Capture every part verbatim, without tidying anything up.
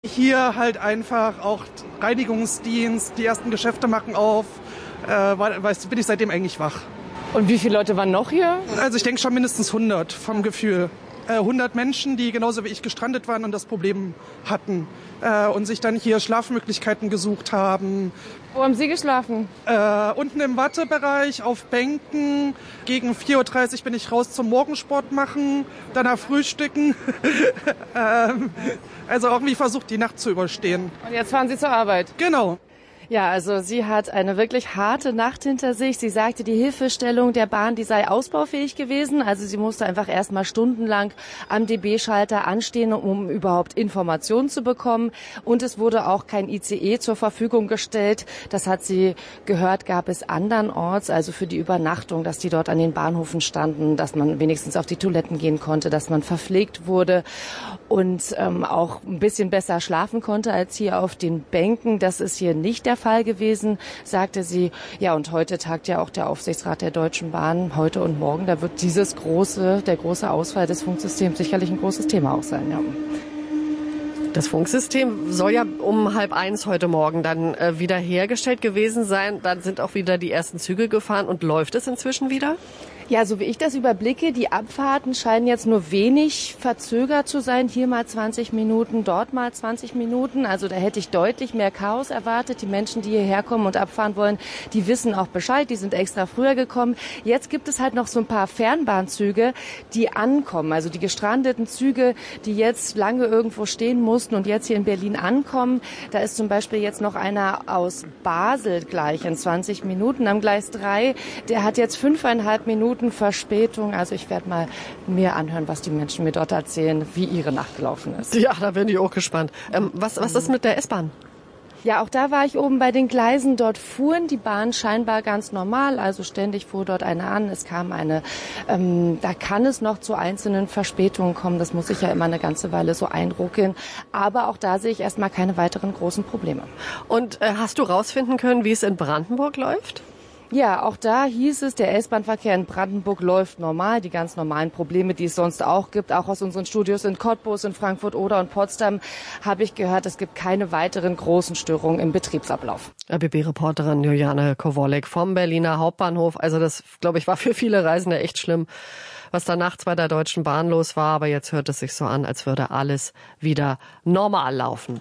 Hier halt einfach auch Reinigungsdienst, die ersten Geschäfte machen auf. Äh, weißt, bin ich seitdem eigentlich wach. Und wie viele Leute waren noch hier? Also ich denke schon mindestens hundert vom Gefühl. Äh, hundert Menschen, die genauso wie ich gestrandet waren und das Problem hatten. Äh, und sich dann hier Schlafmöglichkeiten gesucht haben. Wo haben Sie geschlafen? Äh, unten im Wartebereich, auf Bänken. Gegen vier Uhr dreißig bin ich raus zum Morgensport machen, danach frühstücken. ähm, also irgendwie versucht, die Nacht zu überstehen. Und jetzt fahren Sie zur Arbeit? Genau. Ja, also sie hat eine wirklich harte Nacht hinter sich. Sie sagte, die Hilfestellung der Bahn, die sei ausbaufähig gewesen. Also sie musste einfach erst mal stundenlang am D B-Schalter anstehen, um überhaupt Informationen zu bekommen. Und es wurde auch kein I C E zur Verfügung gestellt. Das hat sie gehört, gab es andernorts, also für die Übernachtung, dass die dort an den Bahnhöfen standen, dass man wenigstens auf die Toiletten gehen konnte, dass man verpflegt wurde und ähm, auch ein bisschen besser schlafen konnte als hier auf den Bänken. Das ist hier nicht der Fall gewesen, sagte sie. Ja, und heute tagt ja auch der Aufsichtsrat der Deutschen Bahn, heute und morgen. Da wird dieses große, der große Ausfall des Funksystems sicherlich ein großes Thema auch sein. Ja. Das Funksystem soll ja um halb eins heute Morgen dann äh, wieder hergestellt gewesen sein. Dann sind auch wieder die ersten Züge gefahren. Und läuft es inzwischen wieder? Ja, so wie ich das überblicke, die Abfahrten scheinen jetzt nur wenig verzögert zu sein. Hier mal zwanzig Minuten, dort mal zwanzig Minuten. Also da hätte ich deutlich mehr Chaos erwartet. Die Menschen, die hierher kommen und abfahren wollen, die wissen auch Bescheid. Die sind extra früher gekommen. Jetzt gibt es halt noch so ein paar Fernbahnzüge, die ankommen. Also die gestrandeten Züge, die jetzt lange irgendwo stehen mussten und jetzt hier in Berlin ankommen. Da ist zum Beispiel jetzt noch einer aus Basel gleich in zwanzig Minuten am Gleis drei. Der hat jetzt fünfeinhalb Minuten Verspätung. Also ich werde mal mir anhören, was die Menschen mir dort erzählen, wie ihre Nacht gelaufen ist. Ja, da bin ich auch gespannt. Ähm, was, was ist mit der S-Bahn? Ja, auch da war ich oben bei den Gleisen. Dort fuhren die Bahn scheinbar ganz normal. Also ständig fuhr dort eine an. Es kam eine, ähm, da kann es noch zu einzelnen Verspätungen kommen. Das muss sich ja immer eine ganze Weile so einruckeln. Aber auch da sehe ich erstmal keine weiteren großen Probleme. Und äh, hast du rausfinden können, wie es in Brandenburg läuft? Ja, auch da hieß es, der S-Bahn-Verkehr in Brandenburg läuft normal. Die ganz normalen Probleme, die es sonst auch gibt, auch aus unseren Studios in Cottbus, in Frankfurt oder und Potsdam, habe ich gehört, es gibt keine weiteren großen Störungen im Betriebsablauf. R B B-Reporterin Juliane Kowolek vom Berliner Hauptbahnhof. Also das, glaube ich, war für viele Reisende echt schlimm, was da nachts bei der Deutschen Bahn los war. Aber jetzt hört es sich so an, als würde alles wieder normal laufen.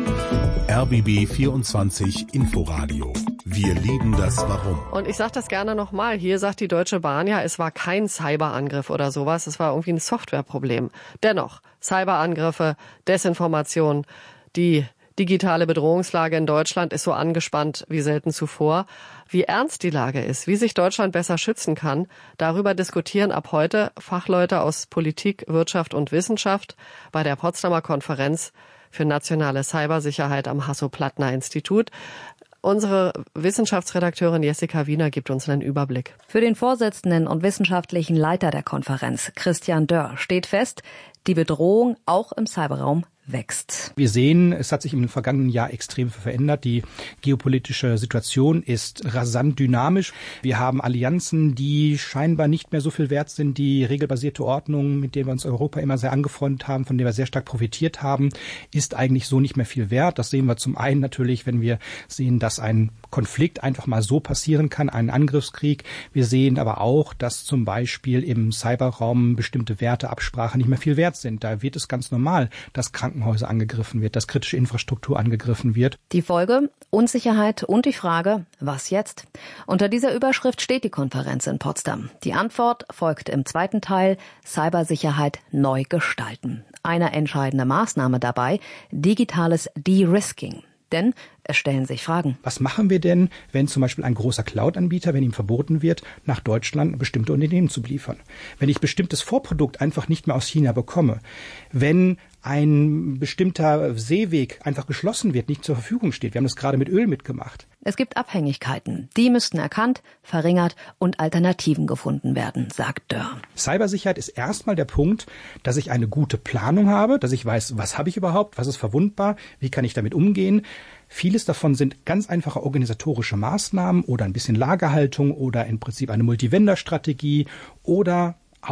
R B B vierundzwanzig Inforadio. Wir lieben das Warum. Und ich sage das gerne nochmal. Hier sagt die Deutsche Bahn ja, es war kein Cyberangriff oder sowas. Es war irgendwie ein Softwareproblem. Dennoch, Cyberangriffe, Desinformation, die digitale Bedrohungslage in Deutschland ist so angespannt wie selten zuvor. Wie ernst die Lage ist, wie sich Deutschland besser schützen kann, darüber diskutieren ab heute Fachleute aus Politik, Wirtschaft und Wissenschaft bei der Potsdamer Konferenz für nationale Cybersicherheit am Hasso-Plattner-Institut. Unsere Wissenschaftsredakteurin Jessica Wiener gibt uns einen Überblick. Für den Vorsitzenden und wissenschaftlichen Leiter der Konferenz, Christian Dörr, steht fest, die Bedrohung auch im Cyberraum wächst. Wir sehen, es hat sich im vergangenen Jahr extrem verändert. Die geopolitische Situation ist rasant dynamisch. Wir haben Allianzen, die scheinbar nicht mehr so viel wert sind. Die regelbasierte Ordnung, mit der wir uns Europa immer sehr angefreundet haben, von der wir sehr stark profitiert haben, ist eigentlich so nicht mehr viel wert. Das sehen wir zum einen natürlich, wenn wir sehen, dass ein Konflikt einfach mal so passieren kann, ein Angriffskrieg. Wir sehen aber auch, dass zum Beispiel im Cyberraum bestimmte Werte, Absprachen nicht mehr viel wert sind. Da wird es ganz normal, dass Krankenhäuser angegriffen wird, dass kritische Infrastruktur angegriffen wird. Die Folge? Unsicherheit und die Frage, was jetzt? Unter dieser Überschrift steht die Konferenz in Potsdam. Die Antwort folgt im zweiten Teil, Cybersicherheit neu gestalten. Eine entscheidende Maßnahme dabei, digitales De-Risking. Denn es stellen sich Fragen. Was machen wir denn, wenn zum Beispiel ein großer Cloud-Anbieter, wenn ihm verboten wird, nach Deutschland bestimmte Unternehmen zu beliefern? Wenn ich bestimmtes Vorprodukt einfach nicht mehr aus China bekomme? Wenn ein bestimmter Seeweg einfach geschlossen wird, nicht zur Verfügung steht? Wir haben das gerade mit Öl mitgemacht. Es gibt Abhängigkeiten. Die müssten erkannt, verringert und Alternativen gefunden werden, sagt Dörr. Cybersicherheit ist erstmal der Punkt, dass ich eine gute Planung habe, dass ich weiß, was habe ich überhaupt, was ist verwundbar, wie kann ich damit umgehen. Vieles davon sind ganz einfache organisatorische Maßnahmen oder ein bisschen Lagerhaltung oder im Prinzip eine Multivendor-Strategie oder auch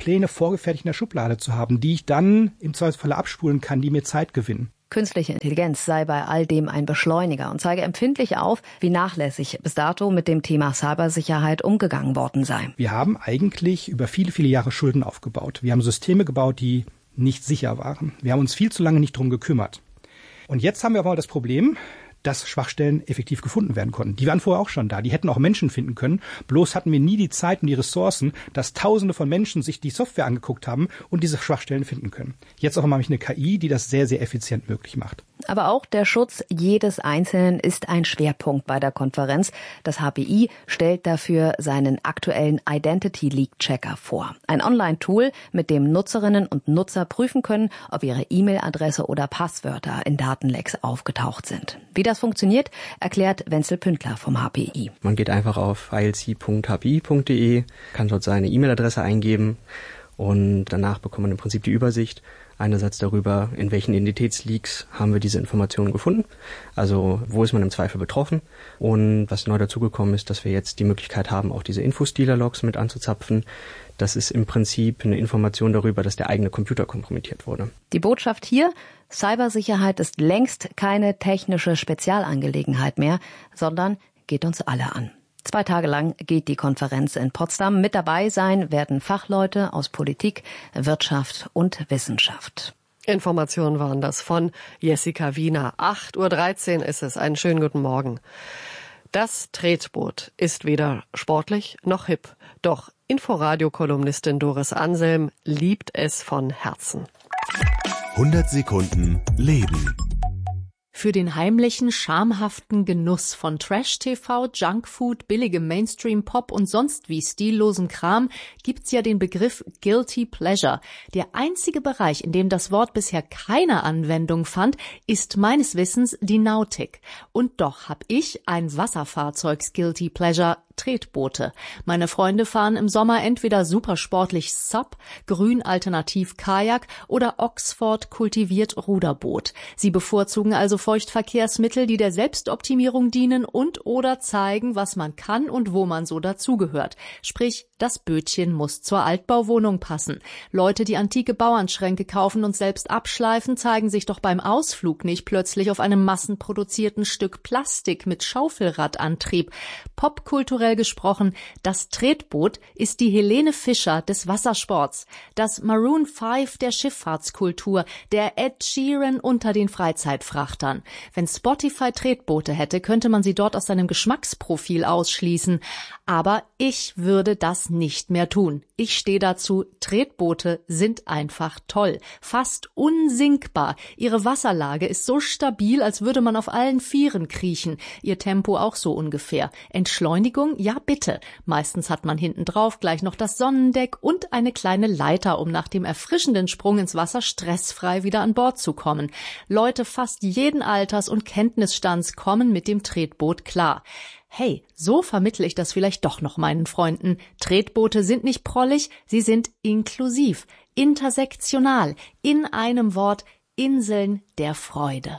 Pläne vorgefertigt in der Schublade zu haben, die ich dann im Zweifelsfalle abspulen kann, die mir Zeit gewinnen. Künstliche Intelligenz sei bei all dem ein Beschleuniger und zeige empfindlich auf, wie nachlässig bis dato mit dem Thema Cybersicherheit umgegangen worden sei. Wir haben eigentlich über viele, viele Jahre Schulden aufgebaut. Wir haben Systeme gebaut, die nicht sicher waren. Wir haben uns viel zu lange nicht drum gekümmert. Und jetzt haben wir aber mal das Problem, dass Schwachstellen effektiv gefunden werden konnten. Die waren vorher auch schon da. Die hätten auch Menschen finden können. Bloß hatten wir nie die Zeit und die Ressourcen, dass Tausende von Menschen sich die Software angeguckt haben und diese Schwachstellen finden können. Jetzt auch mal eine K I, die das sehr, sehr effizient möglich macht. Aber auch der Schutz jedes Einzelnen ist ein Schwerpunkt bei der Konferenz. Das H P I stellt dafür seinen aktuellen Identity Leak Checker vor. Ein Online-Tool, mit dem Nutzerinnen und Nutzer prüfen können, ob ihre E-Mail-Adresse oder Passwörter in Datenlecks aufgetaucht sind. Wie das funktioniert, erklärt Wenzel Pündler vom H P I. Man geht einfach auf i l c punkt h p i punkt d e, kann dort seine E-Mail-Adresse eingeben und danach bekommt man im Prinzip die Übersicht einerseits darüber, in welchen Identitätsleaks haben wir diese Informationen gefunden, also wo ist man im Zweifel betroffen, und was neu dazugekommen ist, dass wir jetzt die Möglichkeit haben, auch diese Infostealer-Logs mit anzuzapfen. Das ist im Prinzip eine Information darüber, dass der eigene Computer kompromittiert wurde. Die Botschaft hier: Cybersicherheit ist längst keine technische Spezialangelegenheit mehr, sondern geht uns alle an. Zwei Tage lang geht die Konferenz in Potsdam. Mit dabei sein werden Fachleute aus Politik, Wirtschaft und Wissenschaft. Informationen waren das von Jessica Wiener. acht Uhr dreizehn ist es. Einen schönen guten Morgen. Das Tretboot ist weder sportlich noch hip. Doch Inforadio-Kolumnistin Doris Anselm liebt es von Herzen. hundert Sekunden Leben. Für den heimlichen, schamhaften Genuss von Trash-T V, Junkfood, billigem Mainstream-Pop und sonst wie stillosem Kram gibt's ja den Begriff Guilty Pleasure. Der einzige Bereich, in dem das Wort bisher keine Anwendung fand, ist meines Wissens die Nautik. Und doch hab ich ein Wasserfahrzeugs-Guilty Pleasure: Tretboote. Meine Freunde fahren im Sommer entweder supersportlich Sub, grün alternativ Kajak oder Oxford kultiviert Ruderboot. Sie bevorzugen also Feuchtverkehrsmittel, die der Selbstoptimierung dienen und oder zeigen, was man kann und wo man so dazugehört. Sprich, das Bötchen muss zur Altbauwohnung passen. Leute, die antike Bauernschränke kaufen und selbst abschleifen, zeigen sich doch beim Ausflug nicht plötzlich auf einem massenproduzierten Stück Plastik mit Schaufelradantrieb. Popkulturell gesprochen, das Tretboot ist die Helene Fischer des Wassersports, das Maroon fünf der Schifffahrtskultur, der Ed Sheeran unter den Freizeitfrachtern. Wenn Spotify Tretboote hätte, könnte man sie dort aus seinem Geschmacksprofil ausschließen. Aber ich würde das nicht mehr tun. Ich stehe dazu, Tretboote sind einfach toll, fast unsinkbar. Ihre Wasserlage ist so stabil, als würde man auf allen Vieren kriechen. Ihr Tempo auch so ungefähr. Entschleunigung? Ja, bitte. Meistens hat man hinten drauf gleich noch das Sonnendeck und eine kleine Leiter, um nach dem erfrischenden Sprung ins Wasser stressfrei wieder an Bord zu kommen. Leute fast jeden Alters und Kenntnisstands kommen mit dem Tretboot klar. Hey, so vermittle ich das vielleicht doch noch meinen Freunden. Tretboote sind nicht prollig, sie sind inklusiv, intersektional, in einem Wort: Inseln der Freude.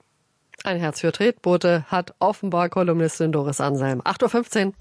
Ein Herz für Tretboote hat offenbar Kolumnistin Doris Anselm. acht Uhr fünfzehn.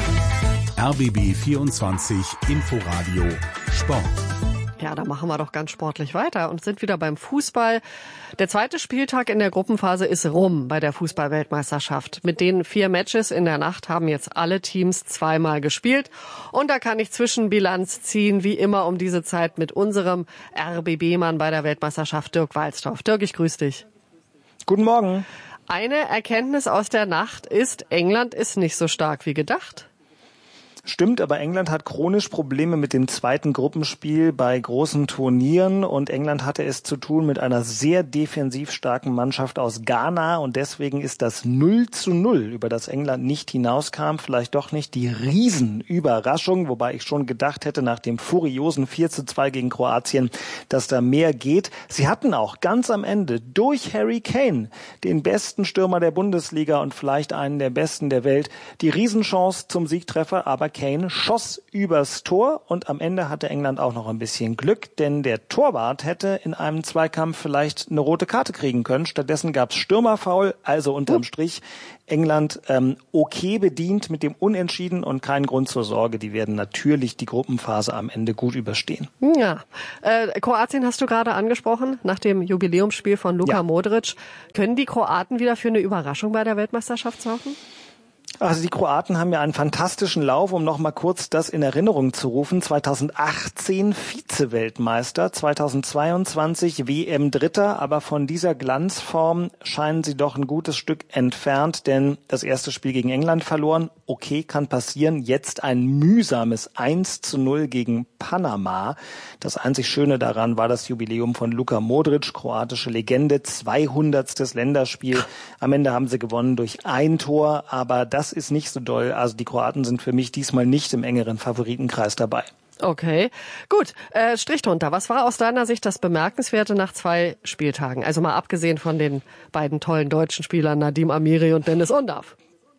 R B B vierundzwanzig Inforadio Sport. Ja, da machen wir doch ganz sportlich weiter und sind wieder beim Fußball. Der zweite Spieltag in der Gruppenphase ist rum bei der Fußball-Weltmeisterschaft. Mit den vier Matches in der Nacht haben jetzt alle Teams zweimal gespielt. Und da kann ich Zwischenbilanz ziehen, wie immer um diese Zeit mit unserem R B B-Mann bei der Weltmeisterschaft, Dirk Walzdorf. Dirk, ich grüße dich. Guten Morgen. Eine Erkenntnis aus der Nacht ist, England ist nicht so stark wie gedacht. Stimmt, aber England hat chronisch Probleme mit dem zweiten Gruppenspiel bei großen Turnieren und England hatte es zu tun mit einer sehr defensiv starken Mannschaft aus Ghana und deswegen ist das null zu null, über das England nicht hinauskam, vielleicht doch nicht die Riesenüberraschung, wobei ich schon gedacht hätte nach dem furiosen vier zu zwei gegen Kroatien, dass da mehr geht. Sie hatten auch ganz am Ende durch Harry Kane, den besten Stürmer der Bundesliga und vielleicht einen der besten der Welt, die Riesenchance zum Siegtreffer, aber Kane schoss übers Tor und am Ende hatte England auch noch ein bisschen Glück, denn der Torwart hätte in einem Zweikampf vielleicht eine rote Karte kriegen können. Stattdessen gab's Stürmerfoul, also unterm Strich England ähm, okay bedient mit dem Unentschieden und kein Grund zur Sorge. Die werden natürlich die Gruppenphase am Ende gut überstehen. Ja, äh, Kroatien hast du gerade angesprochen, nach dem Jubiläumsspiel von Luka Ja. Modric. Können die Kroaten wieder für eine Überraschung bei der Weltmeisterschaft sorgen? Also die Kroaten haben ja einen fantastischen Lauf, um noch mal kurz das in Erinnerung zu rufen. zweitausendachtzehn Vize-Weltmeister, zweitausendzweiundzwanzig W M-Dritter, aber von dieser Glanzform scheinen sie doch ein gutes Stück entfernt, denn das erste Spiel gegen England verloren. Okay, kann passieren. Jetzt ein mühsames eins zu null gegen Panama. Das einzig Schöne daran war das Jubiläum von Luka Modric, kroatische Legende, zweihundertstes Länderspiel. Am Ende haben sie gewonnen durch ein Tor, aber das ist nicht so doll. Also die Kroaten sind für mich diesmal nicht im engeren Favoritenkreis dabei. Okay, gut. Äh, Strich drunter. Was war aus deiner Sicht das Bemerkenswerte nach zwei Spieltagen? Also mal abgesehen von den beiden tollen deutschen Spielern Nadim Amiri und Dennis Undav.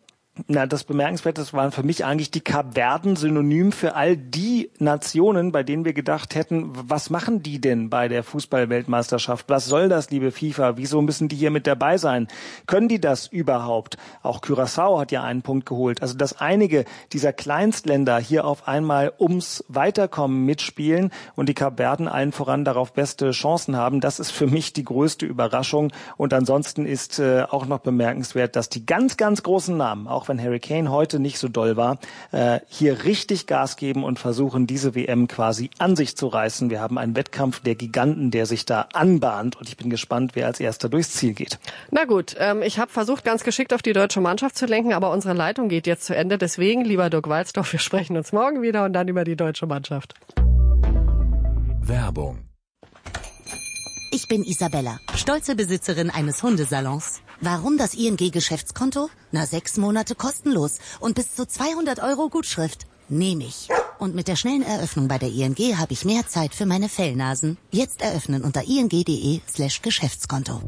Na, das Bemerkenswerte waren für mich eigentlich die Kapverden synonym für all die Nationen, bei denen wir gedacht hätten, was machen die denn bei der Fußball-Weltmeisterschaft? Was soll das, liebe FIFA? Wieso müssen die hier mit dabei sein? Können die das überhaupt? Auch Curaçao hat ja einen Punkt geholt. Also, dass einige dieser Kleinstländer hier auf einmal ums Weiterkommen mitspielen und die Kapverden allen voran darauf beste Chancen haben, das ist für mich die größte Überraschung. Und ansonsten ist äh, auch noch bemerkenswert, dass die ganz, ganz großen Namen, auch wenn Harry Kane heute nicht so doll war, äh, hier richtig Gas geben und versuchen, diese W M quasi an sich zu reißen. Wir haben einen Wettkampf der Giganten, der sich da anbahnt und ich bin gespannt, wer als Erster durchs Ziel geht. Na gut, ähm, ich habe versucht, ganz geschickt auf die deutsche Mannschaft zu lenken, aber unsere Leitung geht jetzt zu Ende. Deswegen, lieber Dirk Walzdorf, wir sprechen uns morgen wieder und dann über die deutsche Mannschaft. Werbung. Ich bin Isabella, stolze Besitzerin eines Hundesalons. Warum das I N G-Geschäftskonto? Na, sechs Monate kostenlos und bis zu zweihundert Euro Gutschrift. Nehme ich. Und mit der schnellen Eröffnung bei der I N G habe ich mehr Zeit für meine Fellnasen. Jetzt eröffnen unter ing.de slash Geschäftskonto.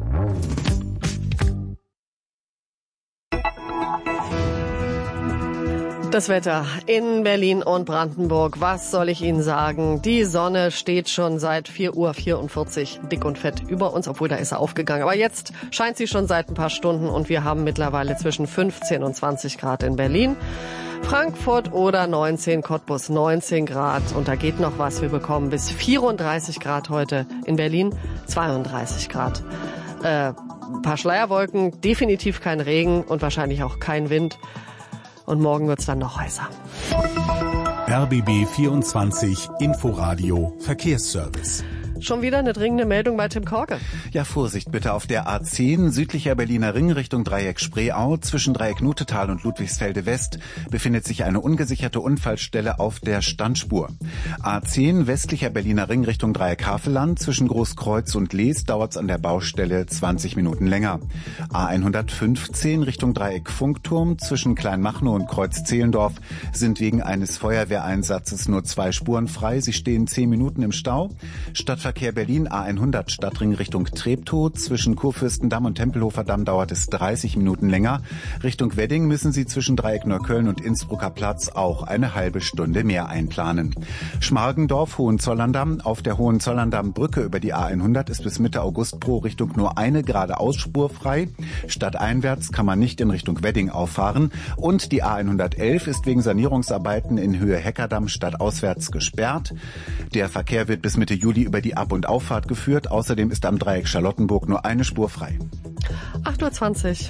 Das Wetter in Berlin und Brandenburg, was soll ich Ihnen sagen? Die Sonne steht schon seit vier Uhr vierundvierzig dick und fett über uns, obwohl da ist er aufgegangen. Aber jetzt scheint sie schon seit ein paar Stunden und wir haben mittlerweile zwischen fünfzehn und zwanzig Grad in Berlin. Frankfurt oder neunzehn, Cottbus neunzehn Grad und da geht noch was. Wir bekommen bis vierunddreißig Grad heute in Berlin, zweiunddreißig Grad. Äh, ein paar Schleierwolken, definitiv kein Regen und wahrscheinlich auch kein Wind. Und morgen wird's dann noch heißer. R B B vierundzwanzig Inforadio Verkehrsservice. Schon wieder eine dringende Meldung bei Tim Korke. Ja, Vorsicht bitte auf der A zehn, südlicher Berliner Ring Richtung Dreieck Spreeau. Zwischen Dreieck Nutetal und Ludwigsfelde West befindet sich eine ungesicherte Unfallstelle auf der Standspur. A zehn, westlicher Berliner Ring Richtung Dreieck Havelland. Zwischen Großkreuz und Lees dauert's an der Baustelle zwanzig Minuten länger. A hundertfünfzehn Richtung Dreieck Funkturm. Zwischen Kleinmachnow und Kreuz Zehlendorf sind wegen eines Feuerwehreinsatzes nur zwei Spuren frei. Sie stehen zehn Minuten im Stau. Stadtverkehr Berlin A hundert Stadtring Richtung Treptow. Zwischen Kurfürstendamm und Tempelhofer Damm dauert es dreißig Minuten länger. Richtung Wedding müssen Sie zwischen Dreieck Neukölln und Innsbrucker Platz auch eine halbe Stunde mehr einplanen. Schmargendorf, Hohenzollern-Damm. Auf der Hohenzollern-Damm-Brücke über die A hundert ist bis Mitte August pro Richtung nur eine geradeausspur frei. Stadteinwärts kann man nicht in Richtung Wedding auffahren. Und die A hundertelf ist wegen Sanierungsarbeiten in Höhe Heckerdamm stadtauswärts gesperrt. Der Verkehr wird bis Mitte Juli über die Ab- und Auffahrt geführt. Außerdem ist am Dreieck Charlottenburg nur eine Spur frei. acht Uhr zwanzig.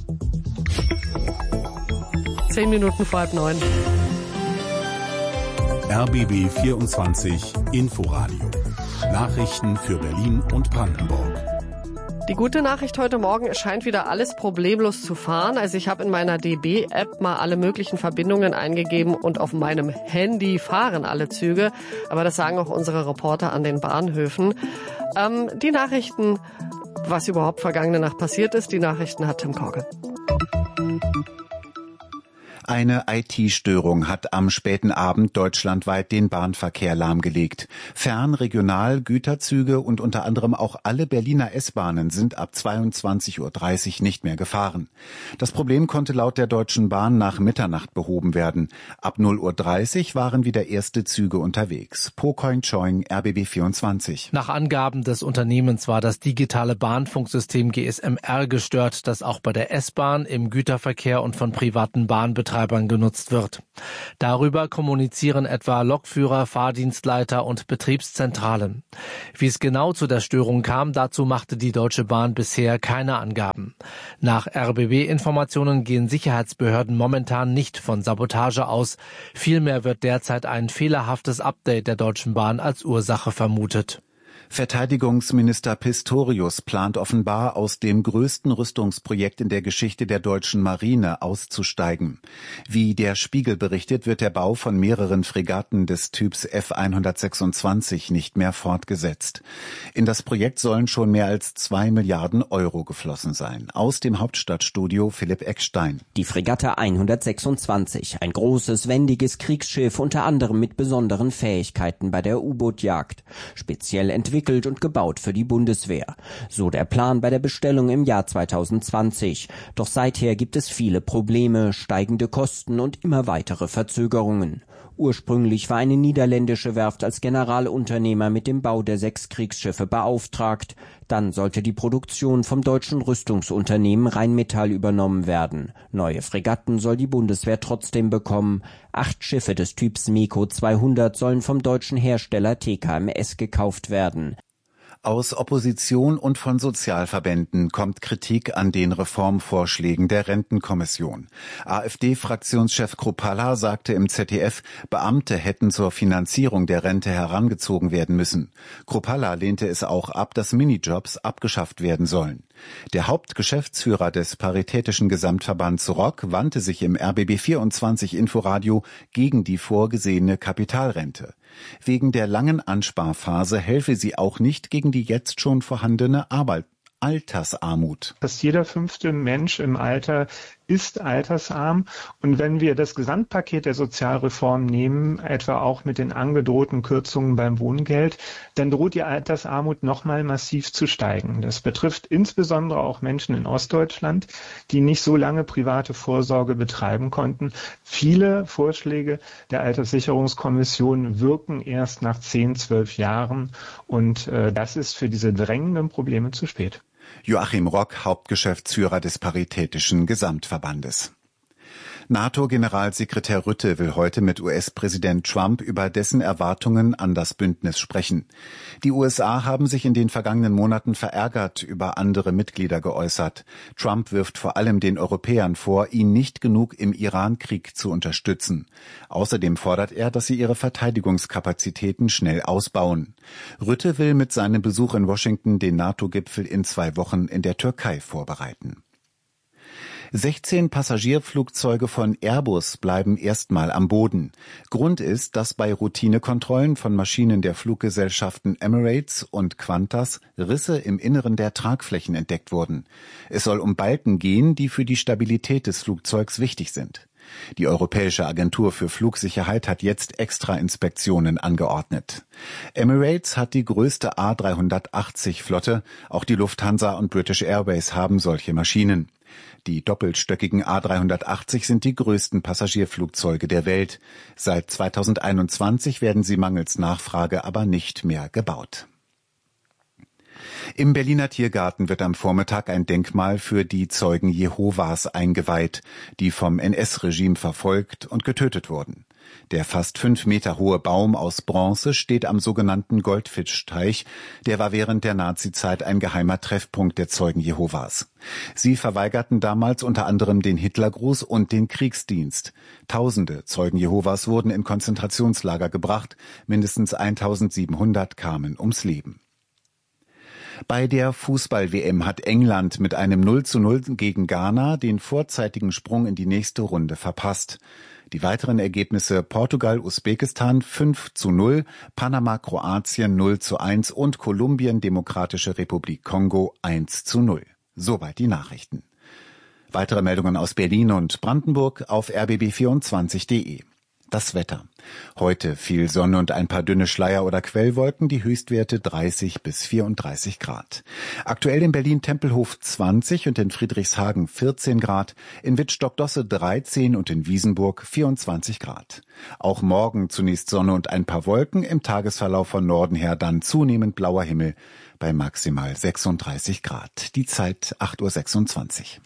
Zehn Minuten vor halb neun. R B B vierundzwanzig Inforadio. Nachrichten für Berlin und Brandenburg. Die gute Nachricht heute Morgen, es scheint wieder alles problemlos zu fahren. Also ich habe in meiner D B-App mal alle möglichen Verbindungen eingegeben und auf meinem Handy fahren alle Züge. Aber das sagen auch unsere Reporter an den Bahnhöfen. Ähm, die Nachrichten, was überhaupt vergangene Nacht passiert ist, die Nachrichten hat Tim Korke. Eine I T-Störung hat am späten Abend deutschlandweit den Bahnverkehr lahmgelegt. Fern-, Regional-, Güterzüge und unter anderem auch alle Berliner S-Bahnen sind ab zweiundzwanzig Uhr dreißig nicht mehr gefahren. Das Problem konnte laut der Deutschen Bahn nach Mitternacht behoben werden. Ab null Uhr dreißig waren wieder erste Züge unterwegs. Po Coin-Choing, R B B vierundzwanzig. Nach Angaben des Unternehmens war das digitale Bahnfunksystem G S M R gestört, das auch bei der S-Bahn, im Güterverkehr und von privaten Bahnbetreibern genutzt wird. Darüber kommunizieren etwa Lokführer, Fahrdienstleiter und Betriebszentralen. Wie es genau zu der Störung kam, dazu machte die Deutsche Bahn bisher keine Angaben. Nach R B B-Informationen gehen Sicherheitsbehörden momentan nicht von Sabotage aus. Vielmehr wird derzeit ein fehlerhaftes Update der Deutschen Bahn als Ursache vermutet. Verteidigungsminister Pistorius plant offenbar, aus dem größten Rüstungsprojekt in der Geschichte der deutschen Marine auszusteigen. Wie der Spiegel berichtet, wird der Bau von mehreren Fregatten des Typs F hundertsechsundzwanzig nicht mehr fortgesetzt. In das Projekt sollen schon mehr als zwei Milliarden Euro geflossen sein. Aus dem Hauptstadtstudio Philipp Eckstein. Die Fregatte hundertsechsundzwanzig, ein großes, wendiges Kriegsschiff, unter anderem mit besonderen Fähigkeiten bei der U-Boot-Jagd. Speziell entwickelt und gebaut für die Bundeswehr. So der Plan bei der Bestellung im Jahr zweitausendzwanzig. Doch seither gibt es viele Probleme, steigende Kosten und immer weitere Verzögerungen. Ursprünglich war eine niederländische Werft als Generalunternehmer mit dem Bau der sechs Kriegsschiffe beauftragt. Dann sollte die Produktion vom deutschen Rüstungsunternehmen Rheinmetall übernommen werden. Neue Fregatten soll die Bundeswehr trotzdem bekommen. Acht Schiffe des Typs MEKO zweihundert sollen vom deutschen Hersteller T K M S gekauft werden. Aus Opposition und von Sozialverbänden kommt Kritik an den Reformvorschlägen der Rentenkommission. AfD-Fraktionschef Kruppalla sagte im Z D F, Beamte hätten zur Finanzierung der Rente herangezogen werden müssen. Kruppalla lehnte es auch ab, dass Minijobs abgeschafft werden sollen. Der Hauptgeschäftsführer des Paritätischen Gesamtverbands R O K wandte sich im R B B vierundzwanzig Inforadio gegen die vorgesehene Kapitalrente. Wegen der langen Ansparphase helfe sie auch nicht gegen die jetzt schon vorhandene Arbeit. Altersarmut. Fast jeder fünfte Mensch im Alter ist altersarm. Und wenn wir das Gesamtpaket der Sozialreform nehmen, etwa auch mit den angedrohten Kürzungen beim Wohngeld, dann droht die Altersarmut nochmal massiv zu steigen. Das betrifft insbesondere auch Menschen in Ostdeutschland, die nicht so lange private Vorsorge betreiben konnten. Viele Vorschläge der Alterssicherungskommission wirken erst nach zehn, zwölf Jahren. Und äh, das ist für diese drängenden Probleme zu spät. Joachim Rock, Hauptgeschäftsführer des Paritätischen Gesamtverbandes. NATO-Generalsekretär Rutte will heute mit U S-Präsident Trump über dessen Erwartungen an das Bündnis sprechen. Die U S A haben sich in den vergangenen Monaten verärgert über andere Mitglieder geäußert. Trump wirft vor allem den Europäern vor, ihn nicht genug im Iran-Krieg zu unterstützen. Außerdem fordert er, dass sie ihre Verteidigungskapazitäten schnell ausbauen. Rutte will mit seinem Besuch in Washington den NATO-Gipfel in zwei Wochen in der Türkei vorbereiten. sechzehn Passagierflugzeuge von Airbus bleiben erstmal am Boden. Grund ist, dass bei Routinekontrollen von Maschinen der Fluggesellschaften Emirates und Qantas Risse im Inneren der Tragflächen entdeckt wurden. Es soll um Balken gehen, die für die Stabilität des Flugzeugs wichtig sind. Die Europäische Agentur für Flugsicherheit hat jetzt Extra-Inspektionen angeordnet. Emirates hat die größte A dreihundertachtzig Flotte, auch die Lufthansa und British Airways haben solche Maschinen. Die doppelstöckigen A dreihundertachtzig sind die größten Passagierflugzeuge der Welt. Seit zweitausendeinundzwanzig werden sie mangels Nachfrage aber nicht mehr gebaut. Im Berliner Tiergarten wird am Vormittag ein Denkmal für die Zeugen Jehovas eingeweiht, die vom N S-Regime verfolgt und getötet wurden. Der fast fünf Meter hohe Baum aus Bronze steht am sogenannten Goldfischteich. Der war während der Nazizeit ein geheimer Treffpunkt der Zeugen Jehovas. Sie verweigerten damals unter anderem den Hitlergruß und den Kriegsdienst. Tausende Zeugen Jehovas wurden in Konzentrationslager gebracht. Mindestens eintausendsiebenhundert kamen ums Leben. Bei der Fußball-W M hat England mit einem null zu null gegen Ghana den vorzeitigen Sprung in die nächste Runde verpasst. Die weiteren Ergebnisse Portugal, Usbekistan fünf zu null, Panama, Kroatien null zu eins und Kolumbien, Demokratische Republik Kongo eins zu null. Soweit die Nachrichten. Weitere Meldungen aus Berlin und Brandenburg auf r b b vierundzwanzig punkt d e. Das Wetter. Heute viel Sonne und ein paar dünne Schleier oder Quellwolken, die Höchstwerte dreißig bis vierunddreißig Grad. Aktuell in Berlin-Tempelhof zwanzig und in Friedrichshagen vierzehn Grad, in Wittstock-Dosse dreizehn und in Wiesenburg vierundzwanzig Grad. Auch morgen zunächst Sonne und ein paar Wolken, im Tagesverlauf von Norden her dann zunehmend blauer Himmel bei maximal sechsunddreißig Grad. Die Zeit acht Uhr sechsundzwanzig.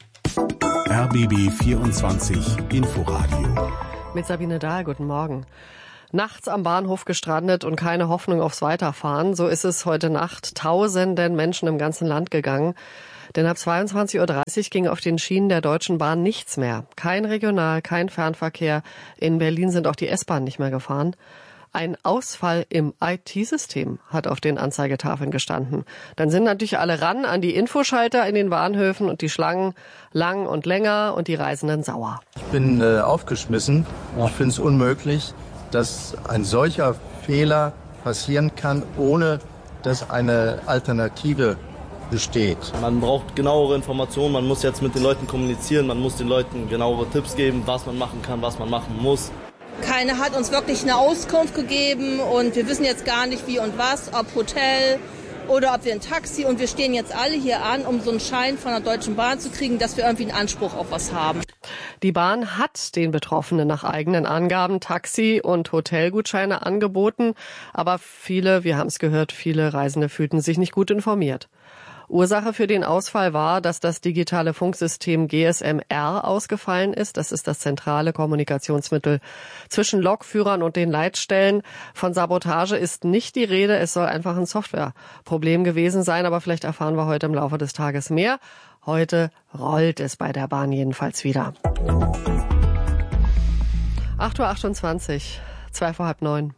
R B B vierundzwanzig Inforadio. Mit Sabine Dahl, guten Morgen. Nachts am Bahnhof gestrandet und keine Hoffnung aufs Weiterfahren. So ist es heute Nacht tausenden Menschen im ganzen Land gegangen. Denn ab zweiundzwanzig Uhr dreißig ging auf den Schienen der Deutschen Bahn nichts mehr. Kein Regional-, kein Fernverkehr. In Berlin sind auch die S-Bahnen nicht mehr gefahren. Ein Ausfall im I T-System hat auf den Anzeigetafeln gestanden. Dann sind natürlich alle ran an die Infoschalter in den Bahnhöfen und die Schlangen lang und länger und die Reisenden sauer. Ich bin äh, aufgeschmissen. Ich finde es unmöglich, dass ein solcher Fehler passieren kann, ohne dass eine Alternative besteht. Man braucht genauere Informationen, man muss jetzt mit den Leuten kommunizieren, man muss den Leuten genauere Tipps geben, was man machen kann, was man machen muss. Keiner hat uns wirklich eine Auskunft gegeben und wir wissen jetzt gar nicht wie und was, ob Hotel oder ob wir ein Taxi, und wir stehen jetzt alle hier an, um so einen Schein von der Deutschen Bahn zu kriegen, dass wir irgendwie einen Anspruch auf was haben. Die Bahn hat den Betroffenen nach eigenen Angaben Taxi- und Hotelgutscheine angeboten, aber viele, wir haben es gehört, viele Reisende fühlten sich nicht gut informiert. Ursache für den Ausfall war, dass das digitale Funksystem G S M R ausgefallen ist. Das ist das zentrale Kommunikationsmittel zwischen Lokführern und den Leitstellen. Von Sabotage ist nicht die Rede. Es soll einfach ein Softwareproblem gewesen sein. Aber vielleicht erfahren wir heute im Laufe des Tages mehr. Heute rollt es bei der Bahn jedenfalls wieder. acht Uhr achtundzwanzig, zwei vor halb neun.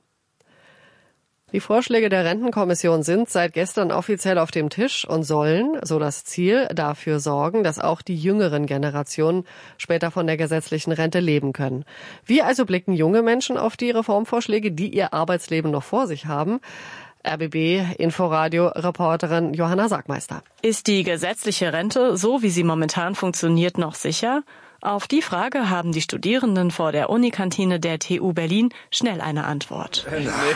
Die Vorschläge der Rentenkommission sind seit gestern offiziell auf dem Tisch und sollen, so das Ziel, dafür sorgen, dass auch die jüngeren Generationen später von der gesetzlichen Rente leben können. Wie also blicken junge Menschen auf die Reformvorschläge, die ihr Arbeitsleben noch vor sich haben? R B B-Inforadio-Reporterin Johanna Sagmeister. Ist die gesetzliche Rente, so wie sie momentan funktioniert, noch sicher? Auf die Frage haben die Studierenden vor der Unikantine der T U Berlin schnell eine Antwort.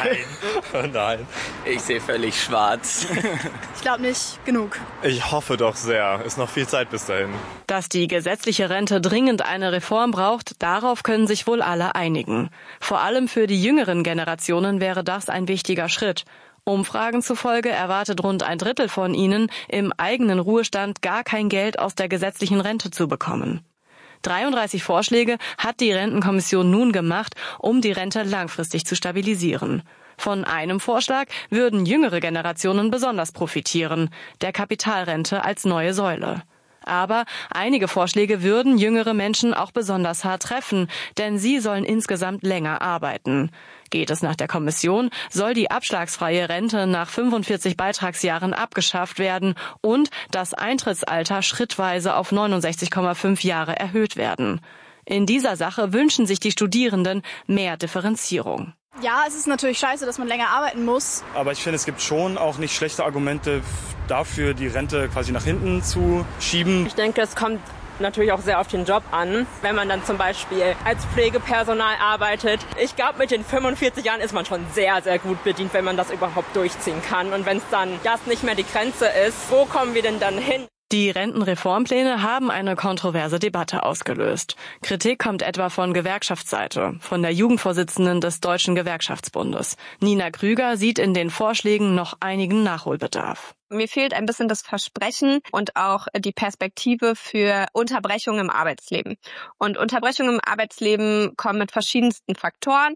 Nein, nein, ich sehe völlig schwarz. Ich glaube nicht genug. Ich hoffe doch sehr. Ist noch viel Zeit bis dahin. Dass die gesetzliche Rente dringend eine Reform braucht, darauf können sich wohl alle einigen. Vor allem für die jüngeren Generationen wäre das ein wichtiger Schritt. Umfragen zufolge erwartet rund ein Drittel von ihnen, im eigenen Ruhestand gar kein Geld aus der gesetzlichen Rente zu bekommen. dreiunddreißig Vorschläge hat die Rentenkommission nun gemacht, um die Rente langfristig zu stabilisieren. Von einem Vorschlag würden jüngere Generationen besonders profitieren, der Kapitalrente als neue Säule. Aber einige Vorschläge würden jüngere Menschen auch besonders hart treffen, denn sie sollen insgesamt länger arbeiten. Geht es nach der Kommission, soll die abschlagsfreie Rente nach fünfundvierzig Beitragsjahren abgeschafft werden und das Eintrittsalter schrittweise auf neunundsechzig Komma fünf Jahre erhöht werden. In dieser Sache wünschen sich die Studierenden mehr Differenzierung. Ja, es ist natürlich scheiße, dass man länger arbeiten muss. Aber ich finde, es gibt schon auch nicht schlechte Argumente dafür, die Rente quasi nach hinten zu schieben. Ich denke, es kommt natürlich auch sehr auf den Job an. Wenn man dann zum Beispiel als Pflegepersonal arbeitet. Ich glaube, mit den fünfundvierzig Jahren ist man schon sehr, sehr gut bedient, wenn man das überhaupt durchziehen kann. Und wenn es dann das nicht mehr die Grenze ist, wo kommen wir denn dann hin? Die Rentenreformpläne haben eine kontroverse Debatte ausgelöst. Kritik kommt etwa von Gewerkschaftsseite, von der Jugendvorsitzenden des Deutschen Gewerkschaftsbundes. Nina Krüger sieht in den Vorschlägen noch einigen Nachholbedarf. Mir fehlt ein bisschen das Versprechen und auch die Perspektive für Unterbrechungen im Arbeitsleben. Und Unterbrechungen im Arbeitsleben kommen mit verschiedensten Faktoren.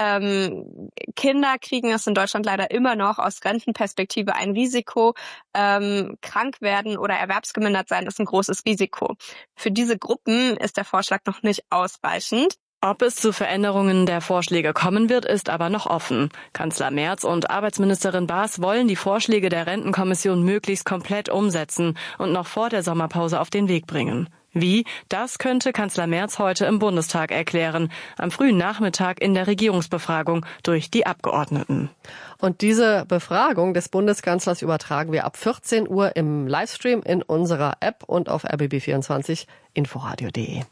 Ähm, Kinder kriegen es in Deutschland leider immer noch aus Rentenperspektive ein Risiko. Ähm, krank werden oder erwerbsgemindert sein ist ein großes Risiko. Für diese Gruppen ist der Vorschlag noch nicht ausreichend. Ob es zu Veränderungen der Vorschläge kommen wird, ist aber noch offen. Kanzler Merz und Arbeitsministerin Baas wollen die Vorschläge der Rentenkommission möglichst komplett umsetzen und noch vor der Sommerpause auf den Weg bringen. Wie? Das könnte Kanzler Merz heute im Bundestag erklären, am frühen Nachmittag in der Regierungsbefragung durch die Abgeordneten. Und diese Befragung des Bundeskanzlers übertragen wir ab vierzehn Uhr im Livestream in unserer App und auf r b b vierundzwanzig inforadio punkt de.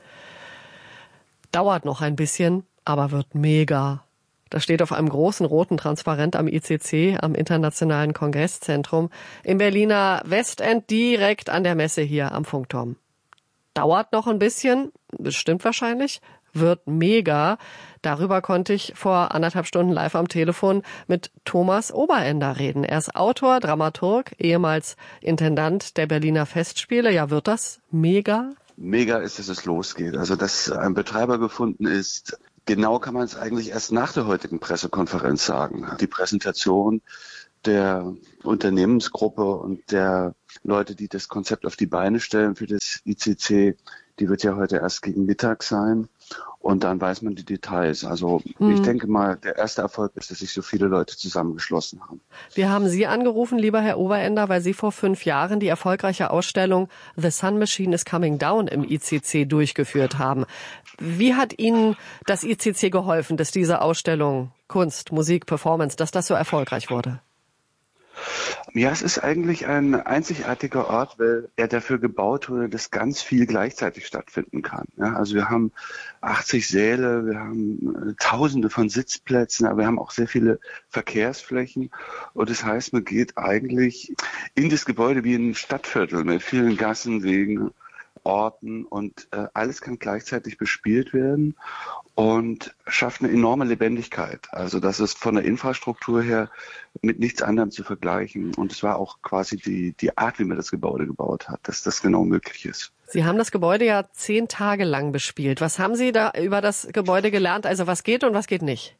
Dauert noch ein bisschen, aber wird mega. Das steht auf einem großen roten Transparent am I C C, am Internationalen Kongresszentrum, im Berliner Westend, direkt an der Messe hier am Funkturm. Dauert noch ein bisschen, das stimmt wahrscheinlich, wird mega. Darüber konnte ich vor anderthalb Stunden live am Telefon mit Thomas Oberender reden. Er ist Autor, Dramaturg, ehemals Intendant der Berliner Festspiele. Ja, wird das mega? Mega ist, dass es losgeht. Also, dass ein Betreiber gefunden ist. Genau kann man es eigentlich erst nach der heutigen Pressekonferenz sagen. Die Präsentation der Unternehmensgruppe und der Leute, die das Konzept auf die Beine stellen für das I C C, die wird ja heute erst gegen Mittag sein. Und dann weiß man die Details. Also mhm. ich denke mal, der erste Erfolg ist, dass sich so viele Leute zusammengeschlossen haben. Wir haben Sie angerufen, lieber Herr Oberender, weil Sie vor fünf Jahren die erfolgreiche Ausstellung The Sun Machine is Coming Down im I C C durchgeführt haben. Wie hat Ihnen das I C C geholfen, dass diese Ausstellung Kunst, Musik, Performance, dass das so erfolgreich wurde? Ja, es ist eigentlich ein einzigartiger Ort, weil er dafür gebaut wurde, dass ganz viel gleichzeitig stattfinden kann. Ja, also wir haben achtzig Säle, wir haben Tausende von Sitzplätzen, aber wir haben auch sehr viele Verkehrsflächen. Und das heißt, man geht eigentlich in das Gebäude wie in ein Stadtviertel mit vielen Gassen, Wegen, Orten und äh, alles kann gleichzeitig bespielt werden und schafft eine enorme Lebendigkeit. Also das ist von der Infrastruktur her mit nichts anderem zu vergleichen. Und es war auch quasi die, die Art, wie man das Gebäude gebaut hat, dass das genau möglich ist. Sie haben das Gebäude ja zehn Tage lang bespielt. Was haben Sie da über das Gebäude gelernt? Also was geht und was geht nicht?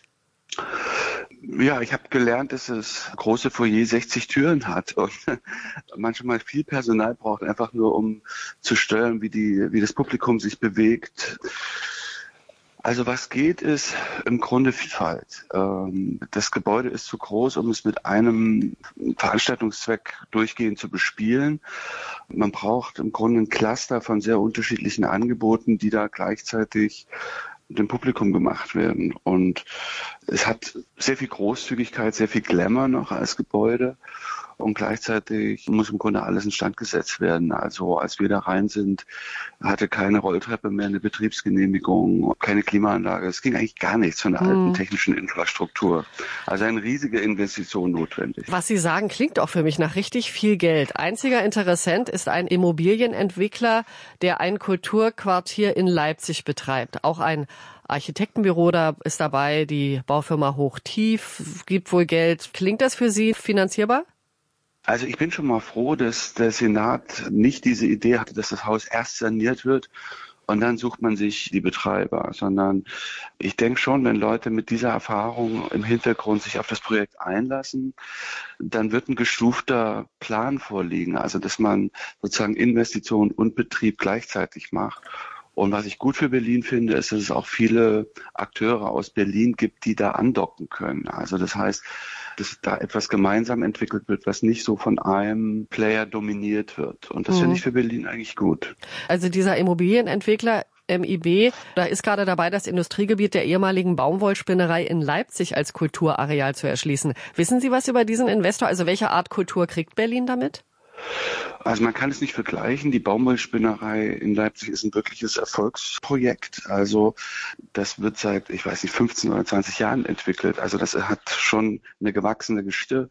Ja, ich habe gelernt, dass das große Foyer sechzig Türen hat und manchmal viel Personal braucht, einfach nur um zu steuern, wie die, wie das Publikum sich bewegt. Also was geht, ist im Grunde Vielfalt. Das Gebäude ist zu groß, um es mit einem Veranstaltungszweck durchgehend zu bespielen. Man braucht im Grunde ein Cluster von sehr unterschiedlichen Angeboten, die da gleichzeitig dem Publikum gemacht werden. Und es hat sehr viel Großzügigkeit, sehr viel Glamour noch als Gebäude. Und gleichzeitig muss im Grunde alles instand gesetzt werden. Also als wir da rein sind, hatte keine Rolltreppe mehr, eine Betriebsgenehmigung, keine Klimaanlage. Es ging eigentlich gar nichts von der mhm. alten technischen Infrastruktur. Also eine riesige Investition notwendig. Was Sie sagen, klingt auch für mich nach richtig viel Geld. Einziger Interessent ist ein Immobilienentwickler, der ein Kulturquartier in Leipzig betreibt. Auch ein Architektenbüro da ist dabei, die Baufirma Hochtief gibt wohl Geld. Klingt das für Sie finanzierbar? Also ich bin schon mal froh, dass der Senat nicht diese Idee hatte, dass das Haus erst saniert wird und dann sucht man sich die Betreiber, sondern ich denke schon, wenn Leute mit dieser Erfahrung im Hintergrund sich auf das Projekt einlassen, dann wird ein gestufter Plan vorliegen, also dass man sozusagen Investition und Betrieb gleichzeitig macht. Und was ich gut für Berlin finde, ist, dass es auch viele Akteure aus Berlin gibt, die da andocken können. Also das heißt, dass da etwas gemeinsam entwickelt wird, was nicht so von einem Player dominiert wird. Und das mhm. finde ich für Berlin eigentlich gut. Also dieser Immobilienentwickler M I B, da ist gerade dabei, das Industriegebiet der ehemaligen Baumwollspinnerei in Leipzig als Kulturareal zu erschließen. Wissen Sie was über diesen Investor? Also welche Art Kultur kriegt Berlin damit? Also man kann es nicht vergleichen. Die Baumwollspinnerei in Leipzig ist ein wirkliches Erfolgsprojekt. Also das wird seit, ich weiß nicht, fünfzehn oder zwanzig Jahren entwickelt. Also das hat schon eine gewachsene Geschichte.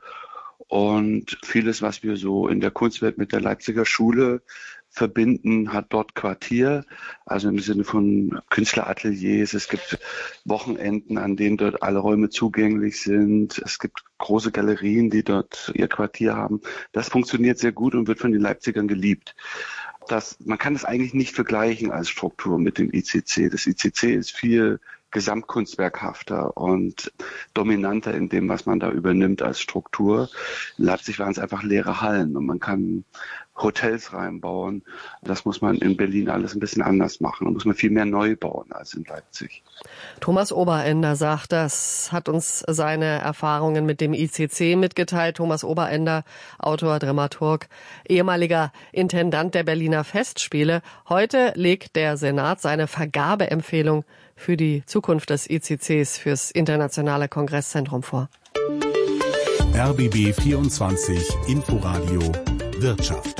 Und vieles, was wir so in der Kunstwelt mit der Leipziger Schule verbinden, hat dort Quartier, also im Sinne von Künstlerateliers. Es gibt Wochenenden, an denen dort alle Räume zugänglich sind. Es gibt große Galerien, die dort ihr Quartier haben. Das funktioniert sehr gut und wird von den Leipzigern geliebt. Das, man kann das eigentlich nicht vergleichen als Struktur mit dem I C C. Das I C C ist viel gesamtkunstwerkhafter und dominanter in dem, was man da übernimmt als Struktur. In Leipzig waren es einfach leere Hallen und man kann Hotels reinbauen. Das muss man in Berlin alles ein bisschen anders machen. Da muss man viel mehr neu bauen als in Leipzig. Thomas Oberender sagt, das hat uns seine Erfahrungen mit dem I C C mitgeteilt. Thomas Oberender, Autor, Dramaturg, ehemaliger Intendant der Berliner Festspiele. Heute legt der Senat seine Vergabeempfehlung für die Zukunft des I C Cs fürs Internationale Kongresszentrum vor. R B B vierundzwanzig Inforadio Wirtschaft.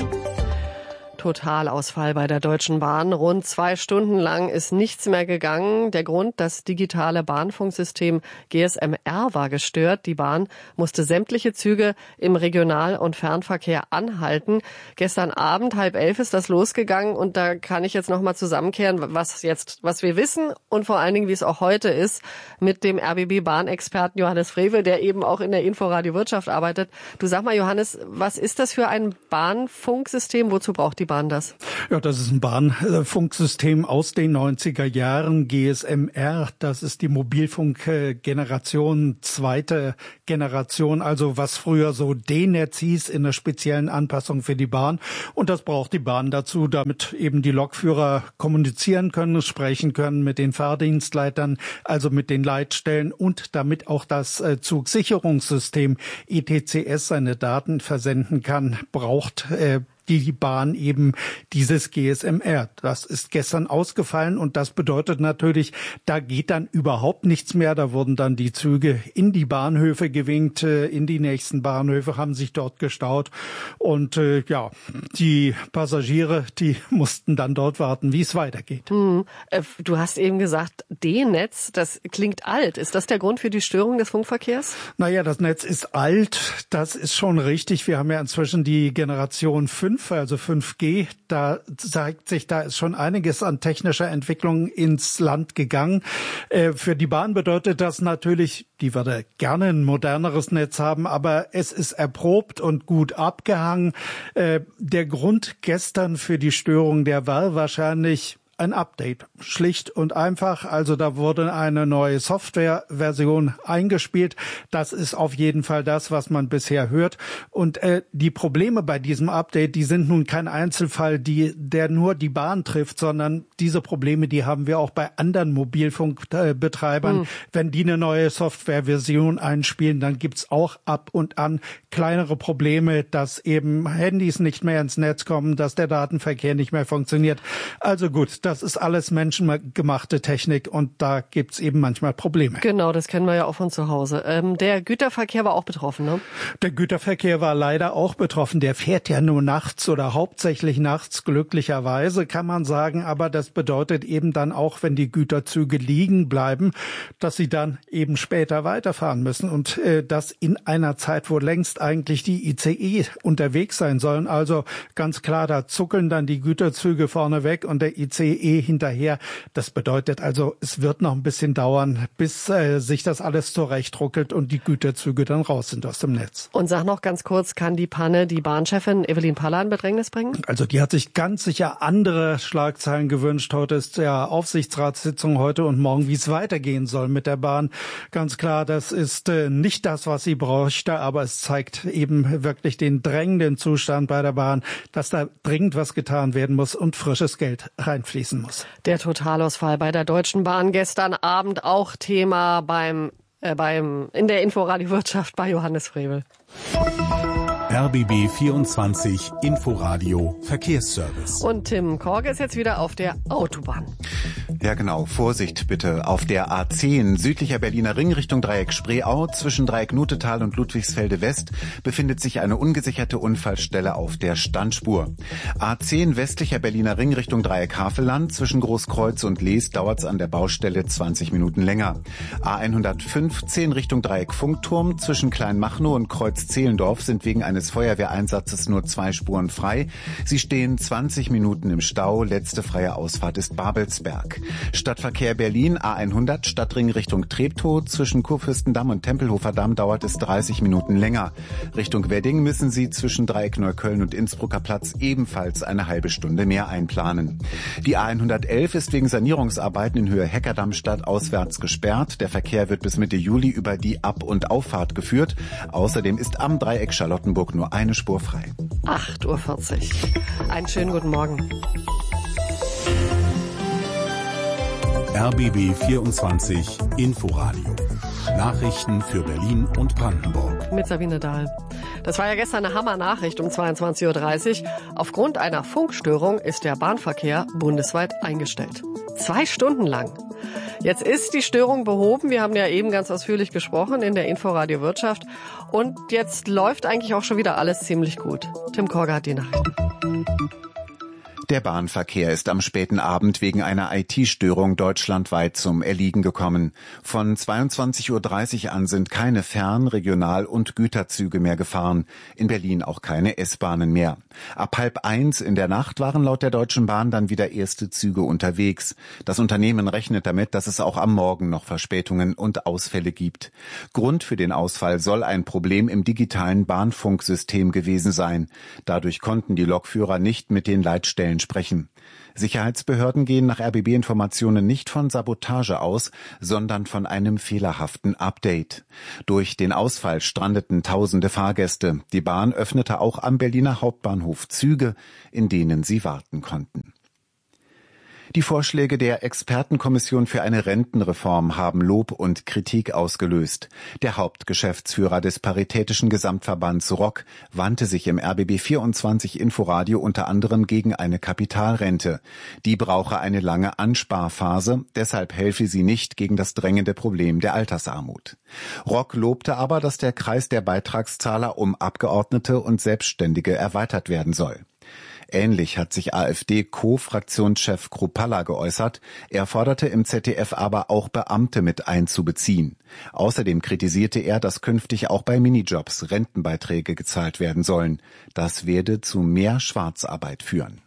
Totalausfall bei der Deutschen Bahn. Rund zwei Stunden lang ist nichts mehr gegangen. Der Grund, das digitale Bahnfunksystem G S M R war gestört. Die Bahn musste sämtliche Züge im Regional- und Fernverkehr anhalten. Gestern Abend, halb elf, ist das losgegangen. Und da kann ich jetzt noch mal zusammenkehren, was jetzt, was wir wissen und vor allen Dingen, wie es auch heute ist, mit dem R B B-Bahnexperten Johannes Frevel, der eben auch in der Inforadio Wirtschaft arbeitet. Du sag mal, Johannes, was ist das für ein Bahnfunksystem? Wozu braucht die Bahn das? Ja, das ist ein Bahnfunksystem aus den neunziger Jahren, G S M R. Das ist die Mobilfunkgeneration, zweite Generation, also was früher so D-Netz hieß, in einer speziellen Anpassung für die Bahn. Und das braucht die Bahn dazu, damit eben die Lokführer kommunizieren können, sprechen können mit den Fahrdienstleitern, also mit den Leitstellen, und damit auch das Zugsicherungssystem E T C S seine Daten versenden kann, braucht äh, die Bahn eben dieses G S M R. Das ist gestern ausgefallen und das bedeutet natürlich, da geht dann überhaupt nichts mehr. Da wurden dann die Züge in die Bahnhöfe gewinkt, in die nächsten Bahnhöfe, haben sich dort gestaut und äh, ja, die Passagiere, die mussten dann dort warten, wie es weitergeht. Hm. Du hast eben gesagt, D-Netz, das klingt alt. Ist das der Grund für die Störung des Funkverkehrs? Naja, das Netz ist alt, das ist schon richtig. Wir haben ja inzwischen die Generation fünf, also fünf G, da zeigt sich, da ist schon einiges an technischer Entwicklung ins Land gegangen. Äh, für die Bahn bedeutet das natürlich, die würde gerne ein moderneres Netz haben, aber es ist erprobt und gut abgehangen. Äh, der Grund gestern für die Störung, der war wahrscheinlich ein Update, schlicht und einfach. Also da wurde eine neue Softwareversion eingespielt. Das ist auf jeden Fall das, was man bisher hört. Und äh, die Probleme bei diesem Update, die sind nun kein Einzelfall, die, der nur die Bahn trifft, sondern diese Probleme, die haben wir auch bei anderen Mobilfunkbetreibern. Mhm. Wenn die eine neue Softwareversion einspielen, dann gibt's auch ab und an kleinere Probleme, dass eben Handys nicht mehr ins Netz kommen, dass der Datenverkehr nicht mehr funktioniert. Also gut, das ist alles menschengemachte Technik und da gibt's eben manchmal Probleme. Genau, das kennen wir ja auch von zu Hause. Ähm, der Güterverkehr war auch betroffen, ne? Der Güterverkehr war leider auch betroffen. Der fährt ja nur nachts oder hauptsächlich nachts, glücklicherweise, kann man sagen. Aber das bedeutet eben dann auch, wenn die Güterzüge liegen bleiben, dass sie dann eben später weiterfahren müssen. Und äh, das in einer Zeit, wo längst eigentlich die I C E unterwegs sein sollen. Also ganz klar, da zuckeln dann die Güterzüge vorne weg und der I C E hinterher. Das bedeutet also, es wird noch ein bisschen dauern, bis äh, sich das alles zurechtruckelt und die Güterzüge dann raus sind aus dem Netz. Und sag noch ganz kurz, kann die Panne die Bahnchefin Evelyn Paller in Bedrängnis bringen? Also die hat sich ganz sicher andere Schlagzeilen gewünscht. Heute ist ja Aufsichtsratssitzung heute und morgen, wie es weitergehen soll mit der Bahn. Ganz klar, das ist äh, nicht das, was sie bräuchte, aber es zeigt eben wirklich den drängenden Zustand bei der Bahn, dass da dringend was getan werden muss und frisches Geld reinfließen muss. Der Totalausfall bei der Deutschen Bahn gestern Abend auch Thema beim, äh, beim in der Inforadio Wirtschaft bei Johannes Frevel. R B B vierundzwanzig Inforadio Verkehrsservice. Und Tim Korge ist jetzt wieder auf der Autobahn. Ja genau, Vorsicht bitte. Auf der A zehn südlicher Berliner Ring Richtung Dreieck Spreeau zwischen Dreieck Nutetal und Ludwigsfelde West befindet sich eine ungesicherte Unfallstelle auf der Standspur. A zehn westlicher Berliner Ring Richtung Dreieck Havelland zwischen Großkreuz und Lees dauert es an der Baustelle zwanzig Minuten länger. A hundertfünfzehn Richtung Dreieck Funkturm zwischen Kleinmachnow und Kreuz Zehlendorf sind wegen eines Feuerwehreinsatzes nur zwei Spuren frei. Sie stehen zwanzig Minuten im Stau. Letzte freie Ausfahrt ist Babelsberg. Stadtverkehr Berlin A hundert Stadtring Richtung Treptow zwischen Kurfürstendamm und Tempelhofer Damm dauert es dreißig Minuten länger. Richtung Wedding müssen Sie zwischen Dreieck Neukölln und Innsbrucker Platz ebenfalls eine halbe Stunde mehr einplanen. Die A hundertelf ist wegen Sanierungsarbeiten in Höhe Heckerdammstadt auswärts gesperrt. Der Verkehr wird bis Mitte Juli über die Ab- und Auffahrt geführt. Außerdem ist am Dreieck Charlottenburg nur eine Spur frei. acht Uhr vierzig. Einen schönen guten Morgen. R B B vierundzwanzig Inforadio. Nachrichten für Berlin und Brandenburg. Mit Sabine Dahl. Das war ja gestern eine Hammer-Nachricht um zweiundzwanzig Uhr dreißig. Aufgrund einer Funkstörung ist der Bahnverkehr bundesweit eingestellt. Zwei Stunden lang. Jetzt ist die Störung behoben. Wir haben ja eben ganz ausführlich gesprochen in der Inforadio Wirtschaft. Und jetzt läuft eigentlich auch schon wieder alles ziemlich gut. Tim Korger hat die Nachrichten. Der Bahnverkehr ist am späten Abend wegen einer I T-Störung deutschlandweit zum Erliegen gekommen. Von zweiundzwanzig Uhr dreißig an sind keine Fern-, Regional- und Güterzüge mehr gefahren. In Berlin auch keine S-Bahnen mehr. Ab halb eins in der Nacht waren laut der Deutschen Bahn dann wieder erste Züge unterwegs. Das Unternehmen rechnet damit, dass es auch am Morgen noch Verspätungen und Ausfälle gibt. Grund für den Ausfall soll ein Problem im digitalen Bahnfunksystem gewesen sein. Dadurch konnten die Lokführer nicht mit den Leitstellen sprechen. Sicherheitsbehörden gehen nach R B B-Informationen nicht von Sabotage aus, sondern von einem fehlerhaften Update. Durch den Ausfall strandeten tausende Fahrgäste. Die Bahn öffnete auch am Berliner Hauptbahnhof Züge, in denen sie warten konnten. Die Vorschläge der Expertenkommission für eine Rentenreform haben Lob und Kritik ausgelöst. Der Hauptgeschäftsführer des Paritätischen Gesamtverbands R O C wandte sich im R B B vierundzwanzig Inforadio unter anderem gegen eine Kapitalrente. Die brauche eine lange Ansparphase, deshalb helfe sie nicht gegen das drängende Problem der Altersarmut. R O C lobte aber, dass der Kreis der Beitragszahler um Abgeordnete und Selbstständige erweitert werden soll. Ähnlich hat sich AfD-Co-Fraktionschef Kruppalla geäußert. Er forderte im Z D F aber auch Beamte mit einzubeziehen. Außerdem kritisierte er, dass künftig auch bei Minijobs Rentenbeiträge gezahlt werden sollen. Das werde zu mehr Schwarzarbeit führen.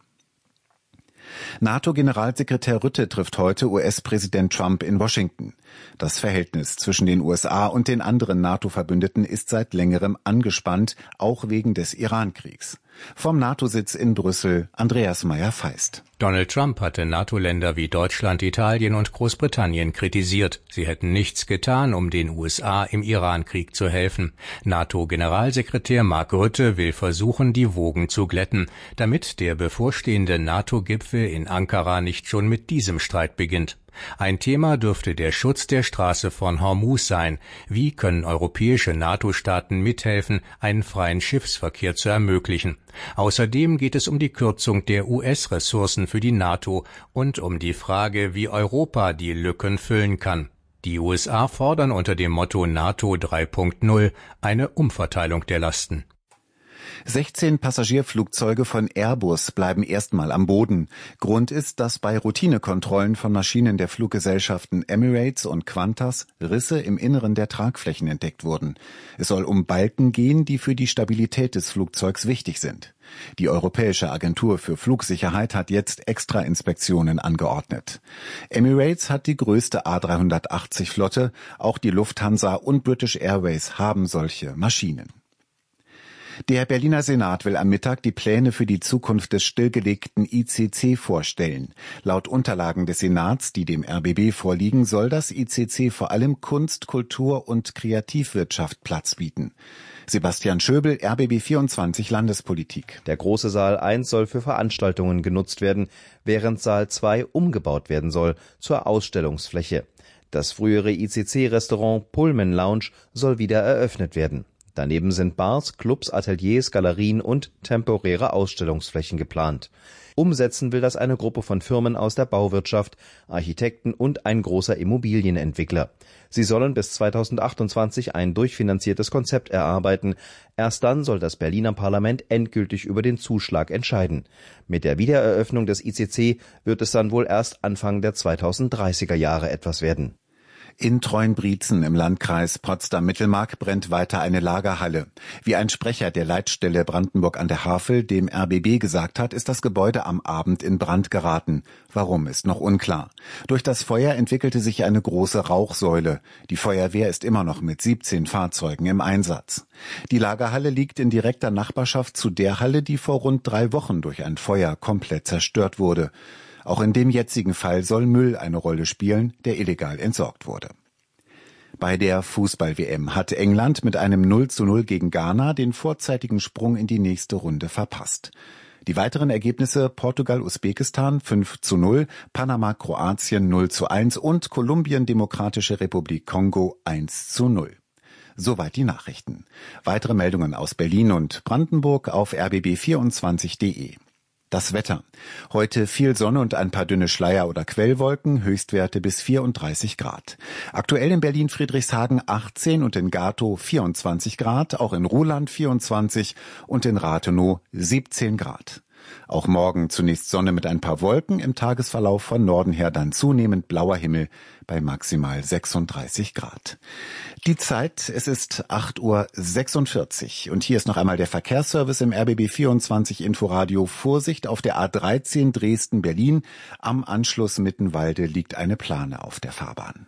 NATO-Generalsekretär Rutte trifft heute U S-Präsident Trump in Washington. Das Verhältnis zwischen den U S A und den anderen NATO-Verbündeten ist seit längerem angespannt, auch wegen des Iran-Kriegs. Vom NATO-Sitz in Brüssel, Andreas Meyer-Feist. Donald Trump hatte NATO-Länder wie Deutschland, Italien und Großbritannien kritisiert. Sie hätten nichts getan, um den U S A im Iran-Krieg zu helfen. NATO-Generalsekretär Mark Rutte will versuchen, die Wogen zu glätten, damit der bevorstehende NATO-Gipfel in Ankara nicht schon mit diesem Streit beginnt. Ein Thema dürfte der Schutz der Straße von Hormuz sein. Wie können europäische NATO-Staaten mithelfen, einen freien Schiffsverkehr zu ermöglichen? Außerdem geht es um die Kürzung der U S-Ressourcen für die NATO und um die Frage, wie Europa die Lücken füllen kann. Die U S A fordern unter dem Motto NATO drei Punkt null eine Umverteilung der Lasten. sechzehn Passagierflugzeuge von Airbus bleiben erstmal am Boden. Grund ist, dass bei Routinekontrollen von Maschinen der Fluggesellschaften Emirates und Qantas Risse im Inneren der Tragflächen entdeckt wurden. Es soll um Balken gehen, die für die Stabilität des Flugzeugs wichtig sind. Die Europäische Agentur für Flugsicherheit hat jetzt Extrainspektionen angeordnet. Emirates hat die größte A dreihundertachtzig Flotte, auch die Lufthansa und British Airways haben solche Maschinen. Der Berliner Senat will am Mittag die Pläne für die Zukunft des stillgelegten I C C vorstellen. Laut Unterlagen des Senats, die dem R B B vorliegen, soll das I C C vor allem Kunst, Kultur und Kreativwirtschaft Platz bieten. Sebastian Schöbel, R B B vierundzwanzig Landespolitik. Der große Saal eins soll für Veranstaltungen genutzt werden, während Saal zwei umgebaut werden soll zur Ausstellungsfläche. Das frühere I C C-Restaurant Pullman Lounge soll wieder eröffnet werden. Daneben sind Bars, Clubs, Ateliers, Galerien und temporäre Ausstellungsflächen geplant. Umsetzen will das eine Gruppe von Firmen aus der Bauwirtschaft, Architekten und ein großer Immobilienentwickler. Sie sollen bis zweitausendachtundzwanzig ein durchfinanziertes Konzept erarbeiten. Erst dann soll das Berliner Parlament endgültig über den Zuschlag entscheiden. Mit der Wiedereröffnung des I C C wird es dann wohl erst Anfang der zweitausenddreißiger Jahre etwas werden. In Treuenbrietzen im Landkreis Potsdam-Mittelmark brennt weiter eine Lagerhalle. Wie ein Sprecher der Leitstelle Brandenburg an der Havel dem R B B gesagt hat, ist das Gebäude am Abend in Brand geraten. Warum, ist noch unklar. Durch das Feuer entwickelte sich eine große Rauchsäule. Die Feuerwehr ist immer noch mit siebzehn Fahrzeugen im Einsatz. Die Lagerhalle liegt in direkter Nachbarschaft zu der Halle, die vor rund drei Wochen durch ein Feuer komplett zerstört wurde. Auch in dem jetzigen Fall soll Müll eine Rolle spielen, der illegal entsorgt wurde. Bei der Fußball-W M hat England mit einem null zu null gegen Ghana den vorzeitigen Sprung in die nächste Runde verpasst. Die weiteren Ergebnisse: Portugal-Usbekistan fünf zu null, Panama-Kroatien null zu eins und Kolumbien-Demokratische Republik Kongo eins zu null. Soweit die Nachrichten. Weitere Meldungen aus Berlin und Brandenburg auf r b b vierundzwanzig punkt de. Das Wetter. Heute viel Sonne und ein paar dünne Schleier- oder Quellwolken, Höchstwerte bis vierunddreißig Grad. Aktuell in Berlin-Friedrichshagen achtzehn und in Gatow vierundzwanzig Grad, auch in Ruhland vierundzwanzig und in Rathenow siebzehn Grad. Auch morgen zunächst Sonne mit ein paar Wolken, im Tagesverlauf von Norden her dann zunehmend blauer Himmel bei maximal sechsunddreißig Grad. Die Zeit, es ist acht Uhr sechsundvierzig und hier ist noch einmal der Verkehrsservice im R B B vierundzwanzig Inforadio. Vorsicht auf der A dreizehn Dresden-Berlin. Am Anschluss Mittenwalde liegt eine Plane auf der Fahrbahn.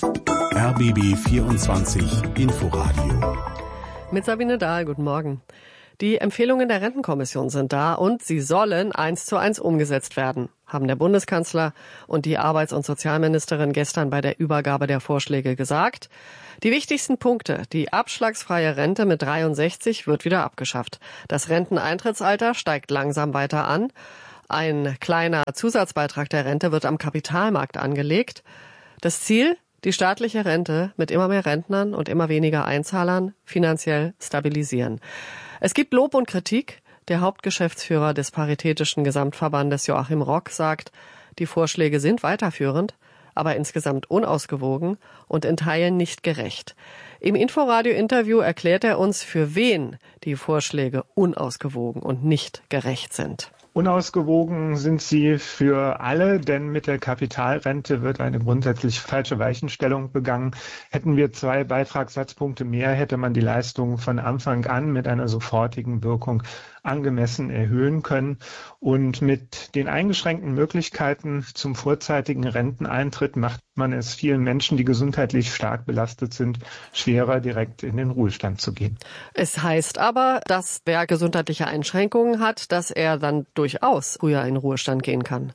R B B vierundzwanzig Inforadio. Mit Sabine Dahl, guten Morgen. Die Empfehlungen der Rentenkommission sind da und sie sollen eins zu eins umgesetzt werden, haben der Bundeskanzler und die Arbeits- und Sozialministerin gestern bei der Übergabe der Vorschläge gesagt. Die wichtigsten Punkte: Die abschlagsfreie Rente mit dreiundsechzig wird wieder abgeschafft. Das Renteneintrittsalter steigt langsam weiter an. Ein kleiner Zusatzbeitrag der Rente wird am Kapitalmarkt angelegt. Das Ziel: die staatliche Rente mit immer mehr Rentnern und immer weniger Einzahlern finanziell stabilisieren. Es gibt Lob und Kritik. Der Hauptgeschäftsführer des Paritätischen Gesamtverbandes Joachim Rock sagt, die Vorschläge sind weiterführend, aber insgesamt unausgewogen und in Teilen nicht gerecht. Im Inforadio-Interview erklärt er uns, für wen die Vorschläge unausgewogen und nicht gerecht sind. Unausgewogen sind sie für alle, denn mit der Kapitalrente wird eine grundsätzlich falsche Weichenstellung begangen. Hätten wir zwei Beitragssatzpunkte mehr, hätte man die Leistungen von Anfang an mit einer sofortigen Wirkung angemessen erhöhen können. Und mit den eingeschränkten Möglichkeiten zum vorzeitigen Renteneintritt macht man es vielen Menschen, die gesundheitlich stark belastet sind, schwerer, direkt in den Ruhestand zu gehen. Es heißt aber, dass wer gesundheitliche Einschränkungen hat, dass er dann durchaus früher in den Ruhestand gehen kann.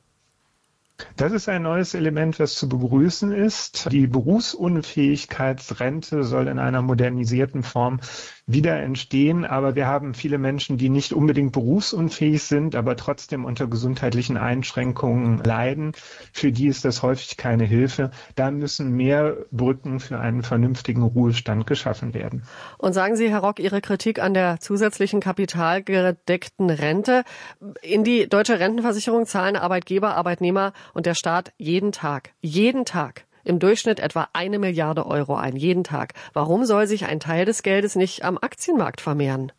Das ist ein neues Element, das zu begrüßen ist. Die Berufsunfähigkeitsrente soll in einer modernisierten Form wieder entstehen, aber wir haben viele Menschen, die nicht unbedingt berufsunfähig sind, aber trotzdem unter gesundheitlichen Einschränkungen leiden. Für die ist das häufig keine Hilfe. Da müssen mehr Brücken für einen vernünftigen Ruhestand geschaffen werden. Und sagen Sie, Herr Rock, Ihre Kritik an der zusätzlichen kapitalgedeckten Rente. In die deutsche Rentenversicherung zahlen Arbeitgeber, Arbeitnehmer und der Staat jeden Tag, jeden Tag im Durchschnitt etwa eine Milliarde Euro ein, jeden Tag. Warum soll sich ein Teil des Geldes nicht am Aktienmarkt vermehren?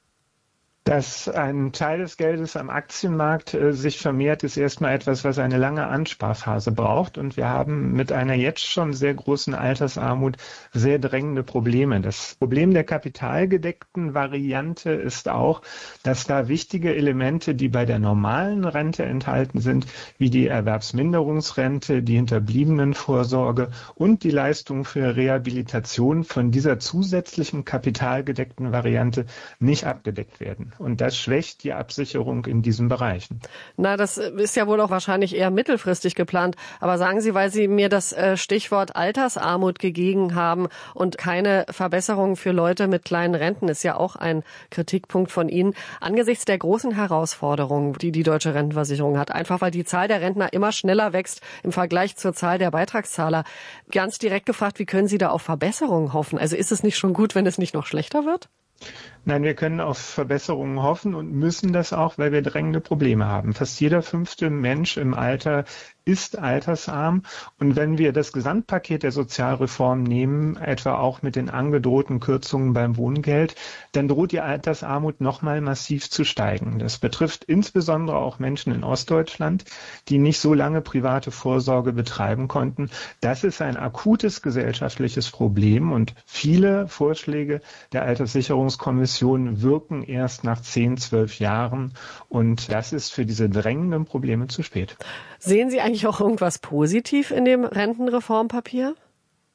Dass ein Teil des Geldes am Aktienmarkt äh, sich vermehrt, ist erstmal etwas, was eine lange Ansparphase braucht. Und wir haben mit einer jetzt schon sehr großen Altersarmut sehr drängende Probleme. Das Problem der kapitalgedeckten Variante ist auch, dass da wichtige Elemente, die bei der normalen Rente enthalten sind, wie die Erwerbsminderungsrente, die Hinterbliebenenvorsorge und die Leistung für Rehabilitation von dieser zusätzlichen kapitalgedeckten Variante nicht abgedeckt werden. Und das schwächt die Absicherung in diesen Bereichen. Na, das ist ja wohl auch wahrscheinlich eher mittelfristig geplant. Aber sagen Sie, weil Sie mir das Stichwort Altersarmut gegeben haben und keine Verbesserung für Leute mit kleinen Renten, ist ja auch ein Kritikpunkt von Ihnen. Angesichts der großen Herausforderungen, die die deutsche Rentenversicherung hat, einfach weil die Zahl der Rentner immer schneller wächst im Vergleich zur Zahl der Beitragszahler, ganz direkt gefragt, wie können Sie da auf Verbesserungen hoffen? Also ist es nicht schon gut, wenn es nicht noch schlechter wird? Nein, wir können auf Verbesserungen hoffen und müssen das auch, weil wir drängende Probleme haben. Fast jeder fünfte Mensch im Alter ist altersarm. Und wenn wir das Gesamtpaket der Sozialreform nehmen, etwa auch mit den angedrohten Kürzungen beim Wohngeld, dann droht die Altersarmut nochmal massiv zu steigen. Das betrifft insbesondere auch Menschen in Ostdeutschland, die nicht so lange private Vorsorge betreiben konnten. Das ist ein akutes gesellschaftliches Problem und viele Vorschläge der Alterssicherungskommission wirken erst nach zehn, zwölf Jahren. Und das ist für diese drängenden Probleme zu spät. Sehen Sie eigentlich auch irgendwas positiv in dem Rentenreformpapier?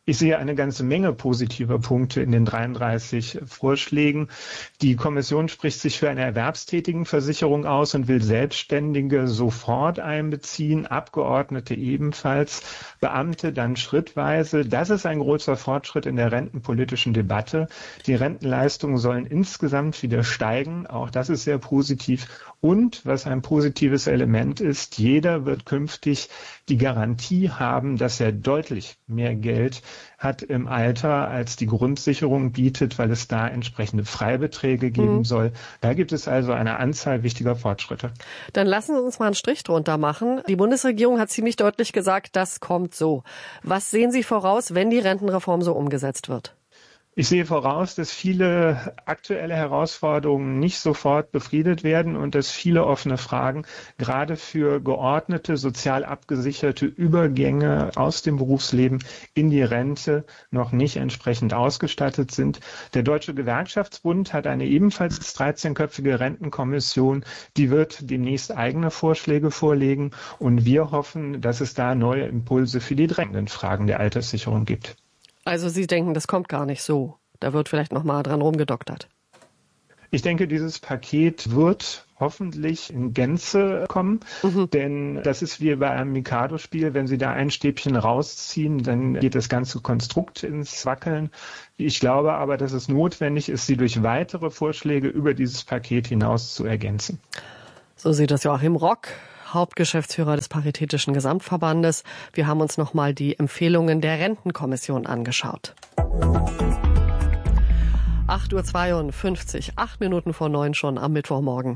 Ich sehe eine ganze Menge positiver Punkte in den dreiunddreißig Vorschlägen. Die Kommission spricht sich für eine Erwerbstätigenversicherung aus und will Selbstständige sofort einbeziehen, Abgeordnete ebenfalls, Beamte dann schrittweise. Das ist ein großer Fortschritt in der rentenpolitischen Debatte. Die Rentenleistungen sollen insgesamt wieder steigen. Auch das ist sehr positiv. Und was ein positives Element ist, jeder wird künftig die Garantie haben, dass er deutlich mehr Geld hat im Alter, als die Grundsicherung bietet, weil es da entsprechende Freibeträge geben mhm. soll. Da gibt es also eine Anzahl wichtiger Fortschritte. Dann lassen Sie uns mal einen Strich drunter machen. Die Bundesregierung hat ziemlich deutlich gesagt, das kommt so. Was sehen Sie voraus, wenn die Rentenreform so umgesetzt wird? Ich sehe voraus, dass viele aktuelle Herausforderungen nicht sofort befriedet werden und dass viele offene Fragen gerade für geordnete, sozial abgesicherte Übergänge aus dem Berufsleben in die Rente noch nicht entsprechend ausgestattet sind. Der Deutsche Gewerkschaftsbund hat eine ebenfalls dreizehnköpfige Rentenkommission, die wird demnächst eigene Vorschläge vorlegen und wir hoffen, dass es da neue Impulse für die drängenden Fragen der Alterssicherung gibt. Also Sie denken, das kommt gar nicht so. Da wird vielleicht noch mal dran rumgedoktert. Ich denke, dieses Paket wird hoffentlich in Gänze kommen, mhm. denn das ist wie bei einem Mikado-Spiel. Wenn Sie da ein Stäbchen rausziehen, dann geht das ganze Konstrukt ins Wackeln. Ich glaube aber, dass es notwendig ist, sie durch weitere Vorschläge über dieses Paket hinaus zu ergänzen. So sieht das Joachim Rock, Hauptgeschäftsführer des Paritätischen Gesamtverbandes. Wir haben uns nochmal die Empfehlungen der Rentenkommission angeschaut. acht Uhr zweiundfünfzig, acht Minuten vor neun schon am Mittwochmorgen.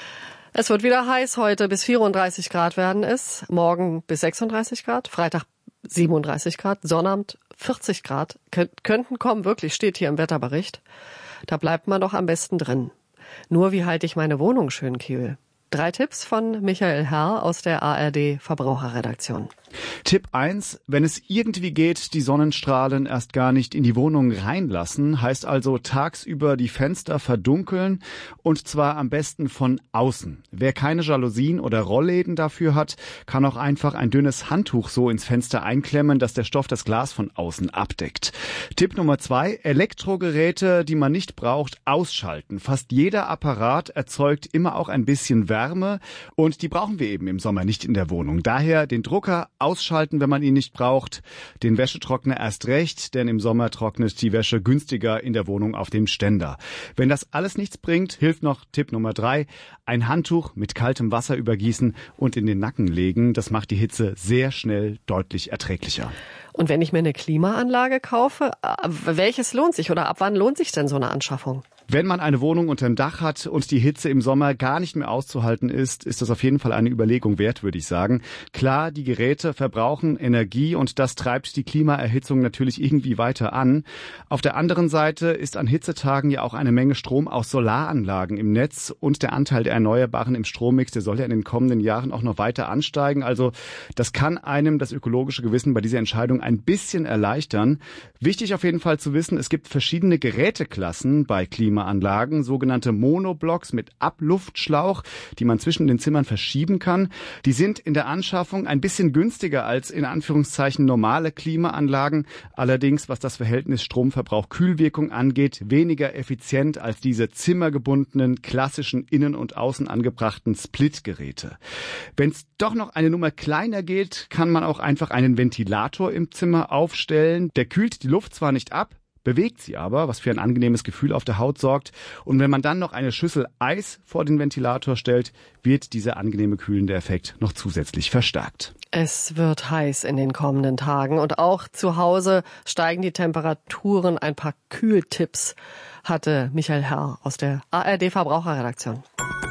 Es wird wieder heiß, heute bis vierunddreißig Grad werden es, morgen bis sechsunddreißig Grad, Freitag siebenunddreißig Grad, Sonnabend vierzig Grad, Kön- könnten kommen, wirklich, steht hier im Wetterbericht. Da bleibt man doch am besten drin. Nur wie halte ich meine Wohnung schön kühl? Drei Tipps von Michael Herr aus der A R D Verbraucherredaktion. Tipp eins, wenn es irgendwie geht, die Sonnenstrahlen erst gar nicht in die Wohnung reinlassen, heißt also tagsüber die Fenster verdunkeln und zwar am besten von außen. Wer keine Jalousien oder Rollläden dafür hat, kann auch einfach ein dünnes Handtuch so ins Fenster einklemmen, dass der Stoff das Glas von außen abdeckt. Tipp Nummer zwei, Elektrogeräte, die man nicht braucht, ausschalten. Fast jeder Apparat erzeugt immer auch ein bisschen Wärme und die brauchen wir eben im Sommer nicht in der Wohnung. Daher den Drucker ausschalten, wenn man ihn nicht braucht. Den Wäschetrockner erst recht, denn im Sommer trocknet die Wäsche günstiger in der Wohnung auf dem Ständer. Wenn das alles nichts bringt, hilft noch Tipp Nummer drei. Ein Handtuch mit kaltem Wasser übergießen und in den Nacken legen. Das macht die Hitze sehr schnell deutlich erträglicher. Und wenn ich mir eine Klimaanlage kaufe, welches lohnt sich oder ab wann lohnt sich denn so eine Anschaffung? Wenn man eine Wohnung unterm Dach hat und die Hitze im Sommer gar nicht mehr auszuhalten ist, ist das auf jeden Fall eine Überlegung wert, würde ich sagen. Klar, die Geräte verbrauchen Energie und das treibt die Klimaerhitzung natürlich irgendwie weiter an. Auf der anderen Seite ist an Hitzetagen ja auch eine Menge Strom aus Solaranlagen im Netz und der Anteil der Erneuerbaren im Strommix, der soll ja in den kommenden Jahren auch noch weiter ansteigen. Also das kann einem das ökologische Gewissen bei dieser Entscheidung ein bisschen erleichtern. Wichtig auf jeden Fall zu wissen, es gibt verschiedene Geräteklassen bei Klimaanlagen. Anlagen, sogenannte Monoblocks mit Abluftschlauch, die man zwischen den Zimmern verschieben kann. Die sind in der Anschaffung ein bisschen günstiger als in Anführungszeichen normale Klimaanlagen. Allerdings, was das Verhältnis Stromverbrauch-Kühlwirkung angeht, weniger effizient als diese zimmergebundenen, klassischen innen und außen angebrachten Splitgeräte. Wenn es doch noch eine Nummer kleiner geht, kann man auch einfach einen Ventilator im Zimmer aufstellen. Der kühlt die Luft zwar nicht ab, bewegt sie aber, was für ein angenehmes Gefühl auf der Haut sorgt. Und wenn man dann noch eine Schüssel Eis vor den Ventilator stellt, wird dieser angenehme kühlende Effekt noch zusätzlich verstärkt. Es wird heiß in den kommenden Tagen und auch zu Hause steigen die Temperaturen. Ein paar Kühltipps hatte Michael Herr aus der A R D Verbraucherredaktion.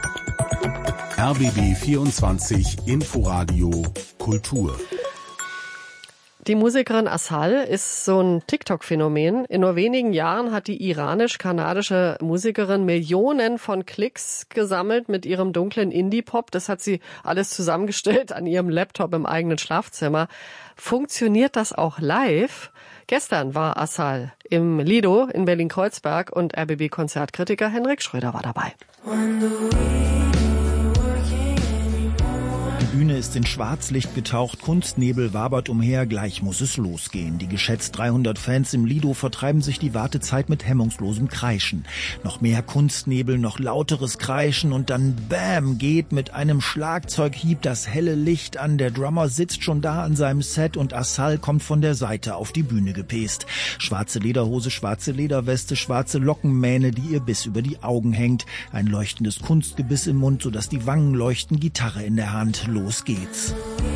R B B vierundzwanzig Inforadio Kultur. Die Musikerin Assal ist so ein TikTok-Phänomen. In nur wenigen Jahren hat die iranisch-kanadische Musikerin Millionen von Klicks gesammelt mit ihrem dunklen Indie-Pop. Das hat sie alles zusammengestellt an ihrem Laptop im eigenen Schlafzimmer. Funktioniert das auch live? Gestern war Assal im Lido in Berlin-Kreuzberg und R B B-Konzertkritiker Henrik Schröder war dabei. Die Bühne ist in Schwarzlicht getaucht, Kunstnebel wabert umher, gleich muss es losgehen. Die geschätzt dreihundert Fans im Lido vertreiben sich die Wartezeit mit hemmungslosem Kreischen. Noch mehr Kunstnebel, noch lauteres Kreischen und dann BAM geht mit einem Schlagzeughieb das helle Licht an. Der Drummer sitzt schon da an seinem Set und Assal kommt von der Seite auf die Bühne gepäst. Schwarze Lederhose, schwarze Lederweste, schwarze Lockenmähne, die ihr bis über die Augen hängt. Ein leuchtendes Kunstgebiss im Mund, sodass die Wangen leuchten, Gitarre in der Hand. Los geht's.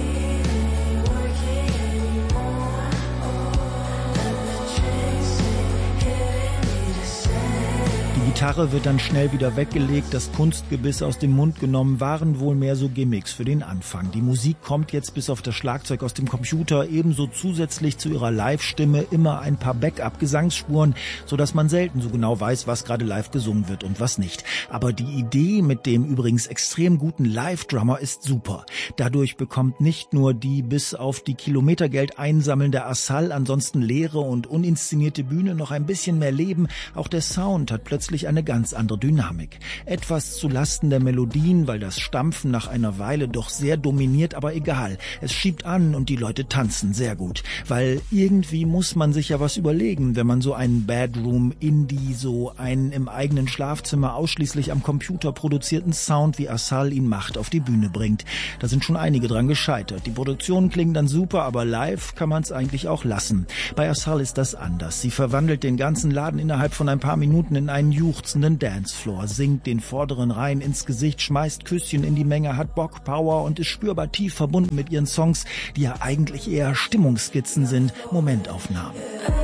Die Gitarre wird dann schnell wieder weggelegt, das Kunstgebiss aus dem Mund genommen, waren wohl mehr so Gimmicks für den Anfang. Die Musik kommt jetzt bis auf das Schlagzeug aus dem Computer, ebenso zusätzlich zu ihrer Live-Stimme immer ein paar Backup-Gesangsspuren, sodass man selten so genau weiß, was gerade live gesungen wird und was nicht. Aber die Idee mit dem übrigens extrem guten Live-Drummer ist super. Dadurch bekommt nicht nur die bis auf die Kilometergeld einsammelnde Assal ansonsten leere und uninszenierte Bühne noch ein bisschen mehr Leben, auch der Sound hat plötzlich eine ganz andere Dynamik. Etwas zu Lasten der Melodien, weil das Stampfen nach einer Weile doch sehr dominiert, aber egal. Es schiebt an und die Leute tanzen sehr gut. Weil irgendwie muss man sich ja was überlegen, wenn man so einen Bedroom-Indie, so einen im eigenen Schlafzimmer ausschließlich am Computer produzierten Sound, wie Assal ihn macht, auf die Bühne bringt. Da sind schon einige dran gescheitert. Die Produktionen klingen dann super, aber live kann man es eigentlich auch lassen. Bei Assal ist das anders. Sie verwandelt den ganzen Laden innerhalb von ein paar Minuten in einen juchzenden Dancefloor, singt den vorderen Reihen ins Gesicht, schmeißt Küsschen in die Menge, hat Bock, Power und ist spürbar tief verbunden mit ihren Songs, die ja eigentlich eher Stimmungsskizzen sind, Momentaufnahmen.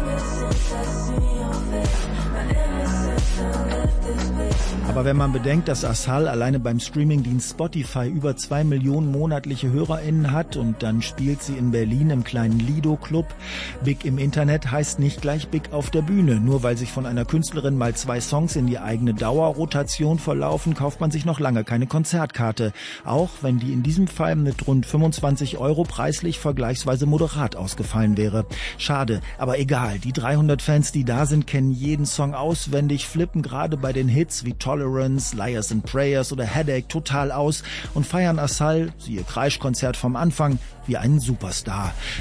Aber wenn man bedenkt, dass Assal alleine beim Streamingdienst Spotify über zwei Millionen monatliche HörerInnen hat und dann spielt sie in Berlin im kleinen Lido-Club. Big im Internet heißt nicht gleich Big auf der Bühne. Nur weil sich von einer Künstlerin mal zwei Songs in die eigene Dauerrotation verlaufen, kauft man sich noch lange keine Konzertkarte. Auch wenn die in diesem Fall mit rund fünfundzwanzig Euro preislich vergleichsweise moderat ausgefallen wäre. Schade, aber egal. Die dreihundert Fans, die da sind, kennen jeden Song auswendig, flippen gerade bei den Hits wie Tolerance, Liars and Prayers oder Headache total aus und feiern Assal, siehe Kreischkonzert vom Anfang, wie einen Superstar.